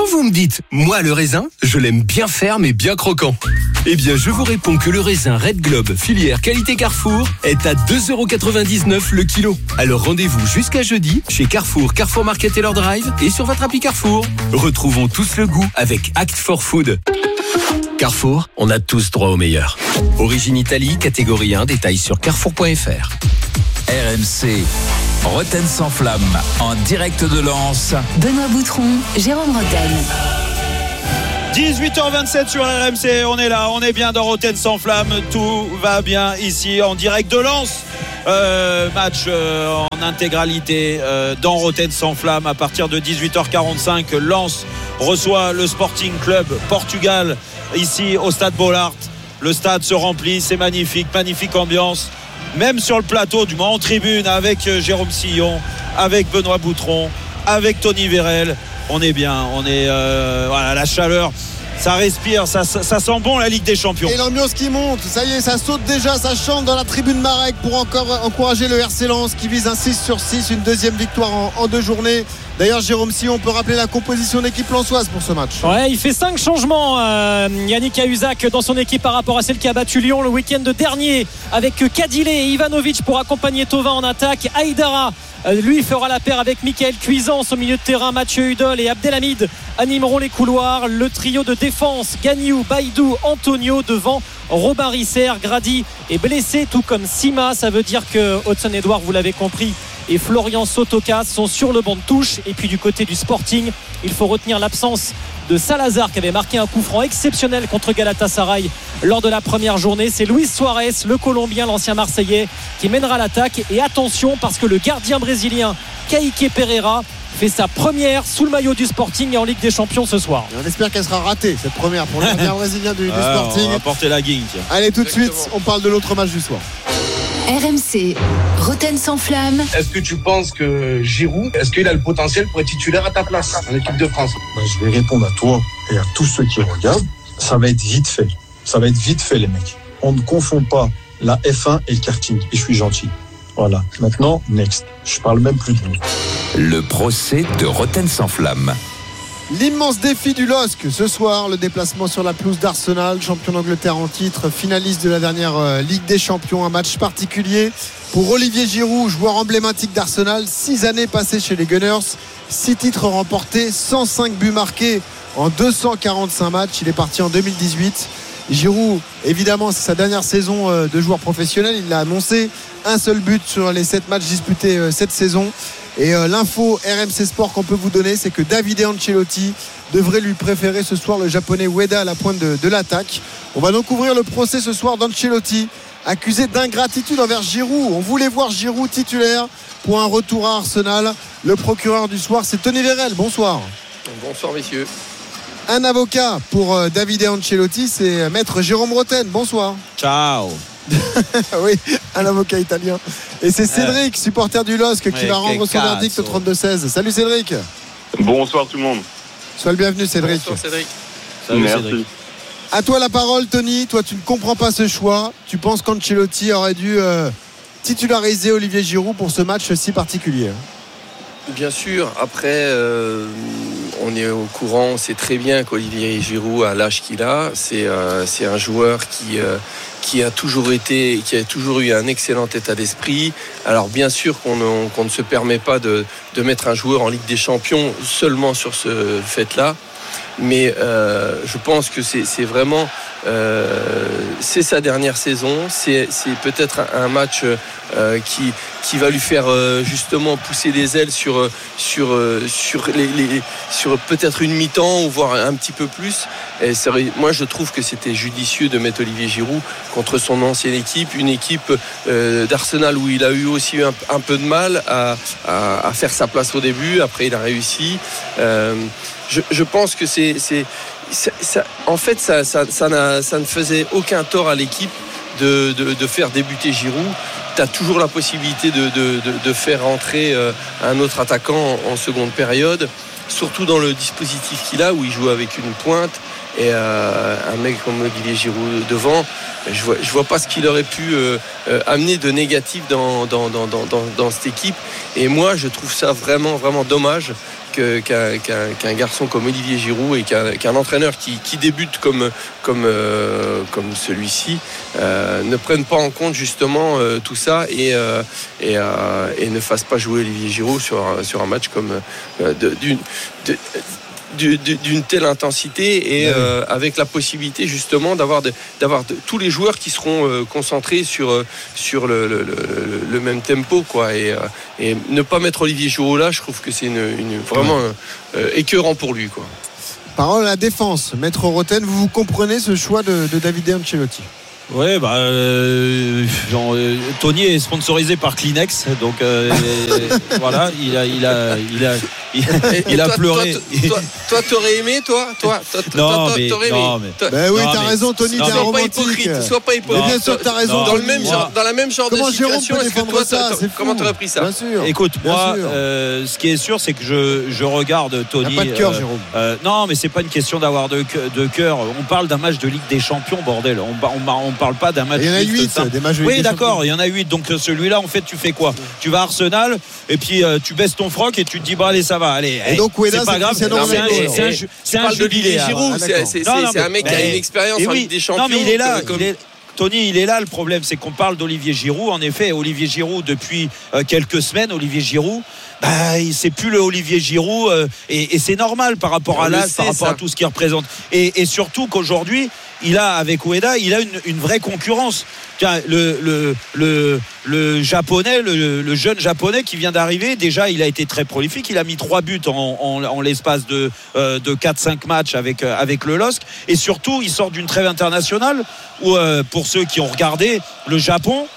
vous me dites, moi le raisin, je l'aime bien ferme et bien croquant. Eh bien, je vous réponds que le raisin Red Globe, filière qualité Carrefour, est à deux euros quatre-vingt-dix-neuf le kilo. Alors rendez-vous jusqu'à jeudi chez Carrefour, Carrefour Market et leur drive et sur votre appli Carrefour. Retrouvons tous le goût avec Act for Food. Carrefour, on a tous droit au meilleur. Origine Italie, catégorie un, détails sur carrefour point f r. R M C, Rotten sans flamme, en direct de Lens. Benoît Boutron, Jérôme Rotten. dix-huit heures vingt-sept sur R M C, on est là, on est bien dans Rotten sans flamme, tout va bien ici en direct de Lens. Euh, match euh, en intégralité euh, dans Rotten sans flamme à partir de dix-huit heures quarante-cinq. Lens reçoit le Sporting Club Portugal ici au Stade Bollaert. Le stade se remplit, c'est magnifique, magnifique ambiance. Même sur le plateau, du moins en tribune, avec Jérôme Sillon, avec Benoît Boutron, avec Tony Vérel. On est bien, on est euh, voilà, la chaleur, ça respire, ça, ça, ça sent bon la Ligue des Champions. Et l'ambiance qui monte, ça y est, ça saute déjà, ça chante dans la tribune Marek pour encore encourager le R C Lens qui vise un six sur six, une deuxième victoire en, en deux journées. D'ailleurs, Jérôme Sillon, on peut rappeler la composition d'équipe lensoise pour ce match. Ouais, il fait cinq changements, euh, Yannick Cahuzac, dans son équipe par rapport à celle qui a battu Lyon le week-end dernier, avec Kadile et Ivanovic pour accompagner Thauvin en attaque. Aïdara, euh, lui, fera la paire avec Michael Cuisance au milieu de terrain. Mathieu Hudol et Abdelhamid animeront les couloirs. Le trio de défense, Gagnou, Baïdou, Antonio devant. Robin Risser. Grady est blessé, tout comme Sima. Ça veut dire que Hudson Edouard, vous l'avez compris, et Florian Sotoka sont sur le banc de touche. Et puis du côté du Sporting, il faut retenir l'absence de Salazar qui avait marqué un coup franc exceptionnel contre Galatasaray lors de la première journée. C'est Luis Suarez, le Colombien, l'ancien Marseillais, qui mènera l'attaque. Et attention, parce que le gardien brésilien Kaique Pereira fait sa première sous le maillot du Sporting et en Ligue des Champions ce soir. Et on espère qu'elle sera ratée, cette première, pour le gardien brésilien du, du ah, Sporting. On va porter la guigne. Allez, tout de suite, on parle de l'autre match du soir. R M C, Rotten sans flamme. Est-ce que tu penses que Giroud, est-ce qu'il a le potentiel pour être titulaire à ta place en équipe de France? Bah, je vais répondre à toi et à tous ceux qui regardent. Ça va être vite fait. Ça va être vite fait, les mecs. On ne confond pas la F un et le karting. Et je suis gentil. Voilà. Maintenant, next. Je parle même plus de nous. Le procès de Rotten sans flamme. L'immense défi du L O S C ce soir, le déplacement sur la pelouse d'Arsenal, champion d'Angleterre en titre, finaliste de la dernière euh, Ligue des Champions. Un match particulier pour Olivier Giroud, joueur emblématique d'Arsenal. Six années passées chez les Gunners, six titres remportés, cent cinq buts marqués en deux cent quarante-cinq matchs. Il est parti en deux mille dix-huit. Giroud, évidemment, c'est sa dernière saison euh, de joueur professionnel. Il l'a annoncé, un seul but sur les sept matchs disputés euh, cette saison. Et euh, l'info R M C Sport qu'on peut vous donner, c'est que Davide Ancelotti devrait lui préférer ce soir le japonais Ueda à la pointe de, de l'attaque. On va donc ouvrir le procès ce soir d'Ancelotti, accusé d'ingratitude envers Giroud. On voulait voir Giroud titulaire pour un retour à Arsenal. Le procureur du soir, c'est Tony Vérel. Bonsoir. Bonsoir messieurs. Un avocat pour euh, Davide Ancelotti, c'est maître Jérôme Rotten. Bonsoir. Ciao. Oui, un avocat italien. Et c'est Cédric, supporter du L O S C, qui ouais, va rendre son verdict au trente-deux seize. Salut Cédric. Bonsoir tout le monde. Sois le bienvenu Cédric. Bonsoir Cédric. Salut, Merci. Cédric. À toi la parole Tony. Toi tu ne comprends pas ce choix. Tu penses qu'Ancelotti aurait dû euh, titulariser Olivier Giroud pour ce match si particulier? Bien sûr, après euh, on est au courant, on sait très bien qu'Olivier Giroud, à l'âge qu'il a, c'est, euh, c'est un joueur qui, euh, qui a toujours été, qui a toujours eu un excellent état d'esprit. Alors bien sûr qu'on ne, qu'on ne se permet pas de, de mettre un joueur en Ligue des Champions seulement sur ce fait-là. Mais euh, je pense que c'est, c'est vraiment euh, c'est sa dernière saison, c'est, c'est peut-être un, un match euh, qui, qui va lui faire euh, justement pousser les ailes sur, sur, sur, les, les, sur peut-être une mi-temps ou voire un petit peu plus. Et moi je trouve que c'était judicieux de mettre Olivier Giroud contre son ancienne équipe, une équipe euh, d'Arsenal où il a eu aussi un, un peu de mal à, à, à faire sa place au début. Après il a réussi. euh, Je, je pense que c'est, c'est ça, ça, en fait ça, ça, ça, n'a, ça ne faisait aucun tort à l'équipe de, de, de faire débuter Giroud. Tu as toujours la possibilité de, de, de, de faire entrer euh, un autre attaquant en, en seconde période, surtout dans le dispositif qu'il a où il joue avec une pointe et euh, un mec comme Olivier Giroud devant. Je vois, je vois pas ce qu'il aurait pu euh, euh, amener de négatif dans, dans, dans, dans, dans cette équipe. Et moi je trouve ça vraiment vraiment dommage que, qu'un, qu'un, qu'un garçon comme Olivier Giroud et qu'un, qu'un entraîneur qui, qui débute comme, comme, euh, comme celui-ci euh, ne prenne pas en compte justement euh, tout ça et, euh, et, euh, et ne fasse pas jouer Olivier Giroud sur, sur un match comme euh, de, d'une, de, d'une telle intensité et euh, avec la possibilité justement d'avoir, de, d'avoir de, tous les joueurs qui seront euh, concentrés sur, sur le, le, le, le même tempo quoi. Et, euh, et ne pas mettre Olivier Giroud là, je trouve que c'est une, une, vraiment euh, écœurant pour lui quoi. Parole à la défense, Maître Roten, vous, vous comprenez ce choix de, de Davide Ancelotti? Ouais, bah, euh, genre, euh, Tony est sponsorisé par Kleenex, donc euh, voilà, il a, il a, il a, il a, et, il a toi, pleuré. Toi, toi, toi, t'aurais aimé, toi, toi, toi, non, toi, mais, t'aurais non, aimé. mais, ben oui, non, t'as mais, raison, Tony, t'es un romantique. Sois pas hypocrite, sois pas hypocrite. Bien sûr, t'as raison. Dans le même genre, dans la même genre Comment de situation, Jérôme peut est-ce que toi, ça, t'as, comment t'aurais pris ça? Bien sûr. Écoute, Bien moi, sûr. Euh, ce qui est sûr, c'est que je, je regarde Tony. T'as pas de cœur, euh, Jérôme. Euh, non, mais c'est pas une question d'avoir de, de cœur. On parle d'un match de Ligue des Champions, bordel. On, on, on parle pas d'un match. Il y en a huit, simple. des matchs de Ligue Oui, des d'accord, Champions. il y en a huit. Donc celui-là, en fait, tu fais quoi? Tu vas à Arsenal et puis euh, tu baisses ton froc et tu te dis, bah allez, ça va, allez. Et donc, Oueda, c'est pas c'est grave. Cristiano C'est un, Ronaldo. c'est un, c'est un, c'est un jubilé. Giroud, Ah, c'est, d'accord. c'est, Non, non, c'est, c'est un mec mais- qui a une expérience et en oui. Ligue des Champions. Non, mais il est là. comme- il est- Tony, il est là. Le problème, c'est qu'on parle d'Olivier Giroud. En effet, Olivier Giroud, depuis euh, quelques semaines, Olivier Giroud, bah, il c'est plus le Olivier Giroud, euh, et, et c'est normal par rapport On à le l'âge, sait, par rapport ça. à tout ce qu'il représente. Et, et surtout qu'aujourd'hui, il a avec Oueda, il a une, une vraie concurrence. Tiens, le, le, le, le japonais, le, le jeune japonais qui vient d'arriver, déjà, il a été très prolifique. Il a mis trois buts en, en, en l'espace de, euh, de quatre cinq matchs avec, euh, avec le L O S C. Et surtout, il sort d'une trêve internationale où, euh, pour ceux qui ont regardé, le Japon.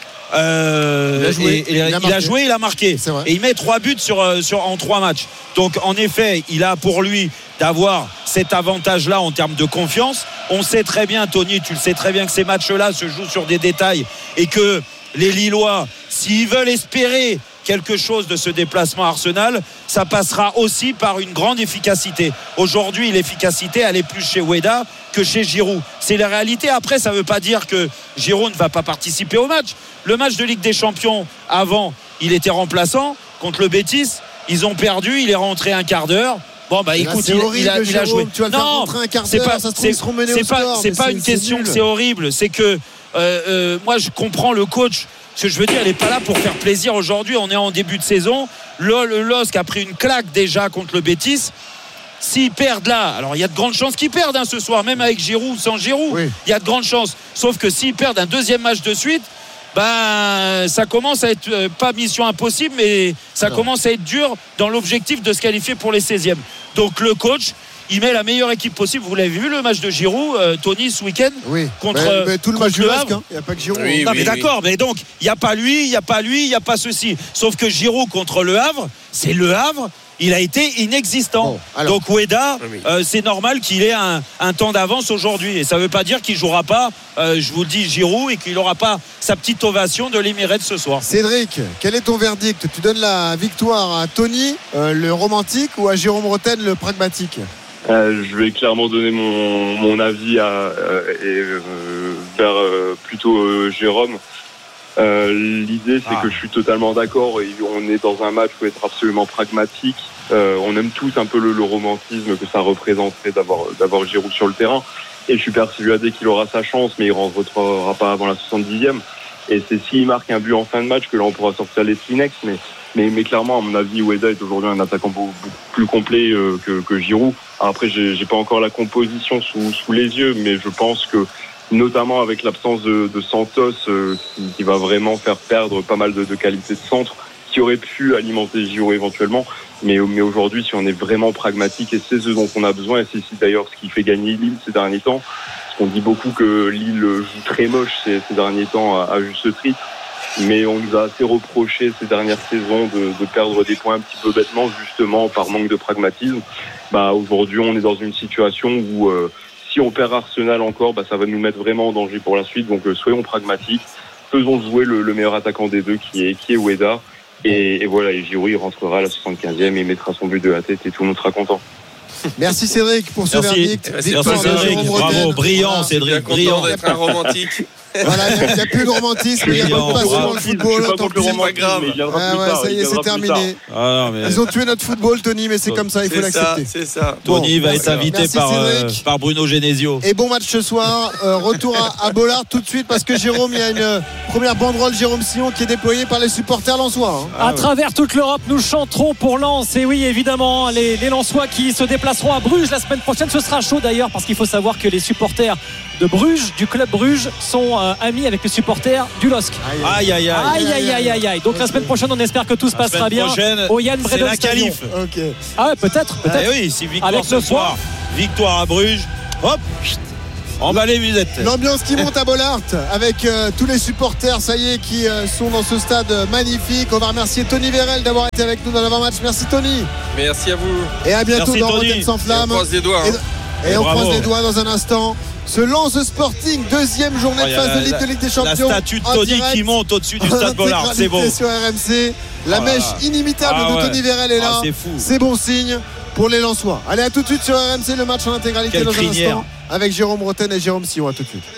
Euh, Il a joué, et- et- il a il a marqué. joué, il a marqué. C'est vrai. Et il met trois buts sur, euh, sur, en trois matchs. Donc, en effet, il a pour lui d'avoir cet avantage-là en termes de confiance. On sait très bien, Tony, tu le sais très bien que ces matchs-là se jouent sur des détails et que les Lillois, s'ils veulent espérer quelque chose de ce déplacement à Arsenal, ça passera aussi par une grande efficacité. Aujourd'hui, l'efficacité, elle est plus chez Oueda que chez Giroud. C'est la réalité. Après, ça ne veut pas dire que Giroud ne va pas participer au match. Le match de Ligue des Champions, avant, il était remplaçant contre le Betis. Ils ont perdu, il est rentré un quart d'heure. Bon, bah Et là, écoute, c'est il, horrible, il a, il a Jérôme, joué. tu vas le faire rentrer un quart c'est d'heure, pas, ça se trouve, c'est, ils seront menés c'est au pas, score, c'est mais pas c'est- une c'est question nul. que c'est horrible. C'est que euh, euh, moi, je comprends le coach. Ce que je veux dire, elle n'est pas là pour faire plaisir aujourd'hui. On est en début de saison. Le, le L O S C a pris une claque déjà contre le Betis. S'ils perdent là, alors il y a de grandes chances qu'ils perdent hein, ce soir, même avec Giroud ou sans Giroud. Il Oui. y a de grandes chances. Sauf que s'ils perdent un deuxième match de suite, ben ça commence à être euh, pas mission impossible, mais ça Non. commence à être dur dans l'objectif de se qualifier pour les seizièmes. Donc le coach, il met la meilleure équipe possible. Vous l'avez vu le match de Giroud, euh, Tony, ce week-end Oui. contre, Mais- mais tout le contre match du le L O S C, Havre. hein. Il n'y a pas que Giroud. Oui, Non oui, mais d'accord, mais donc il n'y a pas lui, il n'y a pas lui, il n'y a pas ceci. Sauf que Giroud contre le Havre, c'est le Havre, il a été inexistant. Bon, alors. Donc Oueda, Oui. euh, c'est normal qu'il ait un, un temps d'avance aujourd'hui. Et ça ne veut pas dire qu'il ne jouera pas, euh, je vous le dis, Giroud, et qu'il n'aura pas sa petite ovation de l'Emirates ce soir. Cédric, quel est ton verdict? Tu donnes la victoire à Tony, euh, le romantique, ou à Jérôme Roten, le pragmatique? Euh, je vais clairement donner mon, mon avis à, euh, et, euh, vers euh, plutôt euh, Jérôme. Euh, l'idée, c'est Ah. que je suis totalement d'accord. Et on est dans un match où être absolument pragmatique. Euh, on aime tous un peu le, le romantisme que ça représenterait d'avoir d'avoir Giroud sur le terrain. Et je suis persuadé qu'il aura sa chance, mais il ne rentrera pas avant la soixante-dixième. Et c'est s'il marque un but en fin de match que là on pourra sortir les Kleenex. Mais, mais, mais clairement, à mon avis, Oueda est aujourd'hui un attaquant beaucoup, beaucoup plus complet euh, que, que Giroud. Alors après, j'ai, j'ai pas encore la composition sous, sous les yeux, mais je pense que notamment avec l'absence de, de Santos, euh, qui, qui va vraiment faire perdre pas mal de, de qualité de centre, qui aurait pu alimenter Giroud éventuellement. Mais, mais aujourd'hui, si on est vraiment pragmatique, et c'est ce dont on a besoin, et c'est d'ailleurs ce qui fait gagner Lille ces derniers temps, parce qu'on dit beaucoup que Lille joue très moche ces, ces derniers temps à, à juste titre, mais on nous a assez reproché ces dernières saisons de, de perdre des points un petit peu bêtement, justement par manque de pragmatisme. Bah, aujourd'hui, on est dans une situation où euh, si on perd Arsenal encore, bah, ça va nous mettre vraiment en danger pour la suite. Donc euh, soyons pragmatiques, faisons jouer le, le meilleur attaquant des deux, qui est, qui est Oueda. Et, et voilà, et Giroud il rentrera à la soixante-quinzième et mettra son but de la tête et tout le monde sera content. Merci Cédric pour ce Merci. verdict. Merci Victoire de Cédric, Jérôme bravo, Roten. brillant Voilà. Cédric, Bien content brillant. d'être un romantique. Voilà, il n'y a plus de romantisme, il y a pas de passion dans le football. Pas contre le romantisme, il viendra Ah plus ouais, tard. ça y est, c'est terminé. Ah non, mais... Ils ont tué notre football, Tony, mais c'est comme ça, il faut C'est ça, l'accepter. c'est ça. Tony Bon, va être invité merci, par, euh, Cédric. par Bruno Genesio. Et bon match ce soir. Euh, retour à, à Bollard tout de suite parce que Jérôme, il y a une première banderole Jérôme Sillon qui est déployée par les supporters lensois. Hein. À ah, travers ouais. toute l'Europe, nous chanterons pour Lens. Et oui, évidemment, les, les Lensois qui se déplaceront à Bruges la semaine prochaine. Ce sera chaud d'ailleurs parce qu'il faut savoir que les supporters de Bruges, du club Bruges, sont euh, amis avec les supporters du L O S C. Aïe aïe aïe. Aïe aïe aïe aïe aïe. Donc la semaine prochaine, on espère que tout se passera bien. Au Yann c'est la qualif. Okay. Ah ouais, peut-être, peut-être. Ah oui, si victoire avec ce soir, victoire à Bruges. Hop. On va les musettes. L'ambiance qui monte à Bollard avec euh, tous les supporters, ça y est, qui euh, sont dans ce stade magnifique. On va remercier Tony Vérel d'avoir été avec nous dans l'avant-match. Merci Tony. Merci à vous. Et à bientôt Merci, dans Tony. Rotten sans flamme. Et on croise les doigts. Hein. Et, et on bravo. croise les doigts dans un instant. Ce Lens Sporting, deuxième journée Oh, de phase la, de Ligue la, de Ligue des Champions. La statue de Tony qui monte au-dessus du stade Bollard, c'est beau. Sur R M C, la oh mèche inimitable ah, de ouais. Tony Vérel est là. Ah, c'est fou. C'est bon signe pour les Lensois. Allez, à tout de suite sur R M C, le match en intégralité. Quelle dans crinière. Un instant avec Jérôme Roten et Jérôme Sillon. À tout de suite.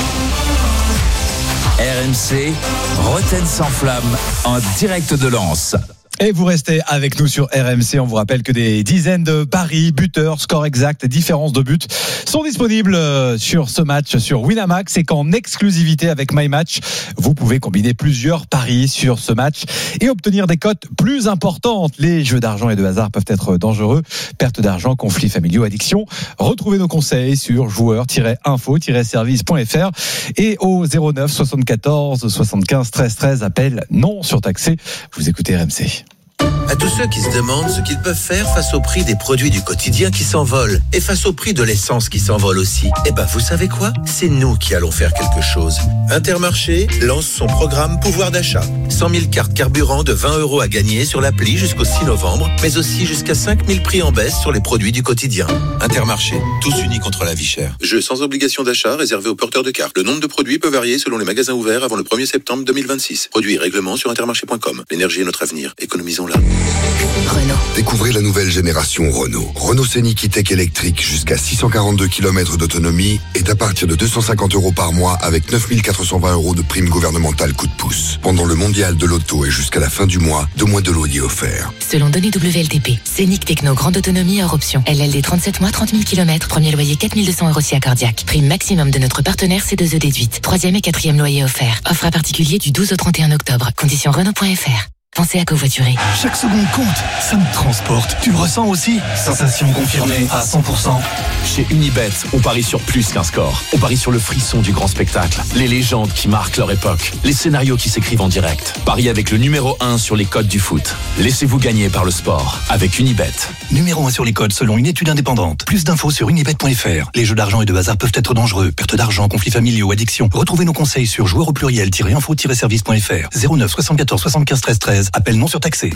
R M C, Roten sans flamme, en direct de Lens. Et vous restez avec nous sur R M C. On vous rappelle que des dizaines de paris, buteurs, scores exacts, différences de buts sont disponibles sur ce match sur Winamax et qu'en exclusivité avec MyMatch, vous pouvez combiner plusieurs paris sur ce match et obtenir des cotes plus importantes. Les jeux d'argent et de hasard peuvent être dangereux. Perte d'argent, conflits familiaux, addiction. Retrouvez nos conseils sur joueurs tiret info tiret service point f r et au zéro neuf soixante-quatorze soixante-quinze treize treize. Appel non surtaxé. Vous écoutez R M C. À tous ceux qui se demandent ce qu'ils peuvent faire face au prix des produits du quotidien qui s'envolent et face au prix de l'essence qui s'envole aussi, eh ben vous savez quoi ? C'est nous qui allons faire quelque chose. Intermarché lance son programme pouvoir d'achat. cent mille cartes carburant de vingt euros à gagner sur l'appli jusqu'au six novembre, mais aussi jusqu'à cinq mille prix en baisse sur les produits du quotidien. Intermarché, tous unis contre la vie chère. Jeu sans obligation d'achat réservé aux porteurs de cartes. Le nombre de produits peut varier selon les magasins ouverts avant le premier septembre deux mille vingt-six. Produits et règlements sur intermarché point com. L'énergie est notre avenir. Économisons-la. Renault. Découvrez la nouvelle génération Renault. Renault Scénic E-Tech électrique jusqu'à six cent quarante-deux kilomètres d'autonomie est à partir de deux cent cinquante euros par mois avec neuf mille quatre cent vingt euros de prime gouvernementale coup de pouce. Pendant le mondial de l'auto et jusqu'à la fin du mois, deux mois de loyer offerts. Selon données W L T P, Scénic Techno grande autonomie hors option. L L D trente-sept mois, trente mille kilomètres, premier loyer quatre mille deux cents euros si accordiaque. Prime maximum de notre partenaire C deux E déduite. Troisième et quatrième loyer offert. Offre à particulier du douze au trente et un octobre. Conditions Renault point F R. Pensez à covoiturer. Chaque seconde compte, ça me transporte. Tu le ressens aussi ? Sensation confirmée à cent pour cent. Chez Unibet, on parie sur plus qu'un score. On parie sur le frisson du grand spectacle, les légendes qui marquent leur époque, les scénarios qui s'écrivent en direct. Pariez avec le numéro un sur les codes du foot. Laissez-vous gagner par le sport avec Unibet. Numéro un sur les codes selon une étude indépendante. Plus d'infos sur unibet point f r. Les jeux d'argent et de hasard peuvent être dangereux. Perte d'argent, conflits familiaux, addiction. Retrouvez nos conseils sur joueurs au pluriel info service point f r. zéro neuf soixante-quatorze soixante-quinze treize treize. Appel non surtaxé.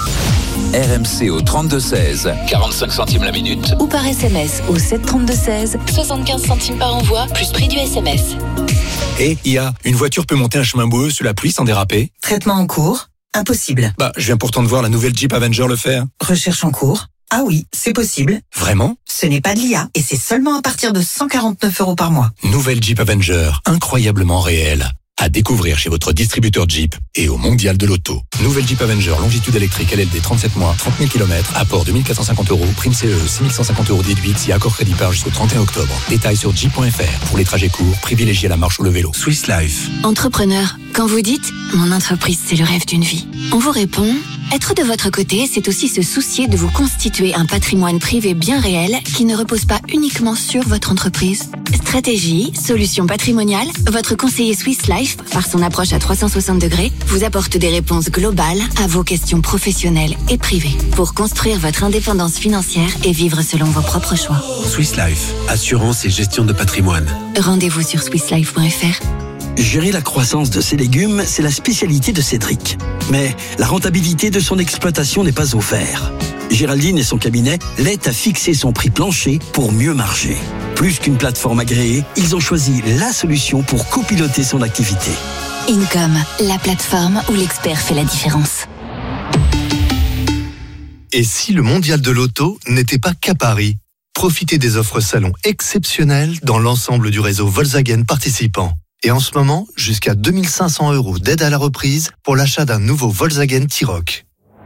R M C au trente-deux seize, quarante-cinq centimes la minute. Ou par S M S au sept trente-deux seize, soixante-quinze centimes par envoi, plus prix du S M S. Et I A, une voiture peut monter un chemin boueux sous la pluie sans déraper ? Traitement en cours ? Impossible. Bah, je viens pourtant de voir la nouvelle Jeep Avenger le faire. Recherche en cours ? Ah oui, c'est possible. Vraiment ? Ce n'est pas de l'I A et c'est seulement à partir de cent quarante-neuf euros par mois. Nouvelle Jeep Avenger, incroyablement réelle. À découvrir chez votre distributeur Jeep et au Mondial de l'Auto. Nouvelle Jeep Avenger, longitude électrique, L L D trente-sept mois, trente mille kilomètres, apport deux mille quatre cent cinquante euros, prime C E, six mille cent cinquante euros déduite si accord crédit par jusqu'au trente et un octobre. Détails sur jeep point f r. Pour les trajets courts, privilégiez la marche ou le vélo. Swiss Life. Entrepreneur, quand vous dites « Mon entreprise, c'est le rêve d'une vie », on vous répond « Être de votre côté, c'est aussi se soucier de vous constituer un patrimoine privé bien réel qui ne repose pas uniquement sur votre entreprise. » Stratégie, solutions patrimoniales, votre conseiller Swiss Life, par son approche à trois cent soixante degrés, vous apporte des réponses globales à vos questions professionnelles et privées pour construire votre indépendance financière et vivre selon vos propres choix. Swiss Life, assurance et gestion de patrimoine. Rendez-vous sur swiss life point f r. Gérer la croissance de ses légumes, c'est la spécialité de Cédric. Mais la rentabilité de son exploitation n'est pas au vert. Géraldine et son cabinet l'aident à fixer son prix plancher pour mieux marcher. Plus qu'une plateforme agréée, ils ont choisi la solution pour copiloter son activité. Income, la plateforme où l'expert fait la différence. Et si le mondial de l'auto n'était pas qu'à Paris ? Profitez des offres salon exceptionnelles dans l'ensemble du réseau Volkswagen participant. Et en ce moment, jusqu'à deux mille cinq cents euros d'aide à la reprise pour l'achat d'un nouveau Volkswagen T-Roc.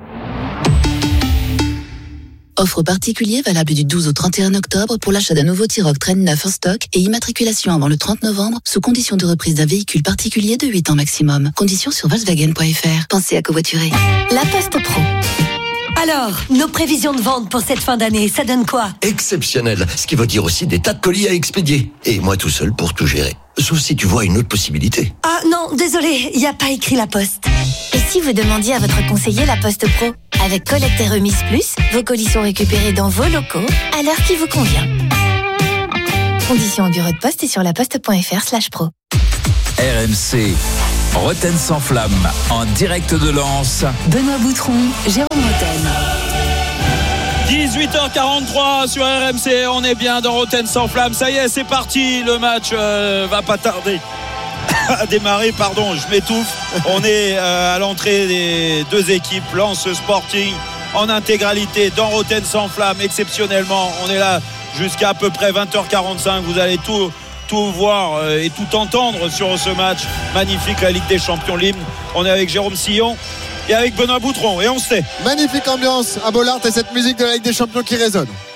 Offre particulier valable du douze au trente et un octobre pour l'achat d'un nouveau T-Roc Train neuf en stock et immatriculation avant le trente novembre sous condition de reprise d'un véhicule particulier de huit ans maximum. Conditions sur volkswagen point f r. Pensez à covoiturer. La Poste Pro. Alors, nos prévisions de vente pour cette fin d'année, ça donne quoi? Exceptionnel, ce qui veut dire aussi des tas de colis à expédier. Et moi tout seul pour tout gérer. Sauf si tu vois une autre possibilité. Ah non, désolé, il n'y a pas écrit La Poste. Et si vous demandiez à votre conseiller La Poste Pro? Avec collecte et remise plus, vos colis sont récupérés dans vos locaux à l'heure qui vous convient. Conditions au bureau de poste et sur laposte.fr slash pro. R M C, Roten sans flamme, en direct de Lens. Benoît Boutron, Jérôme Roten. dix-huit heures quarante-trois sur R M C, on est bien dans Roten sans flamme. Ça y est, c'est parti, le match euh, va pas tarder à démarrer, pardon, je m'étouffe. On est euh, à l'entrée des deux équipes, Lens Sporting en intégralité dans Roten sans flamme. Exceptionnellement, on est là jusqu'à à peu près vingt heures quarante-cinq. Vous allez tout, tout voir euh, et tout entendre sur ce match magnifique, la Ligue des Champions, l'hymne. On est avec Jérôme Sillon et avec Benoît Boutron et on se tait. Magnifique ambiance à Bollaert et cette musique de la Ligue des Champions qui résonne.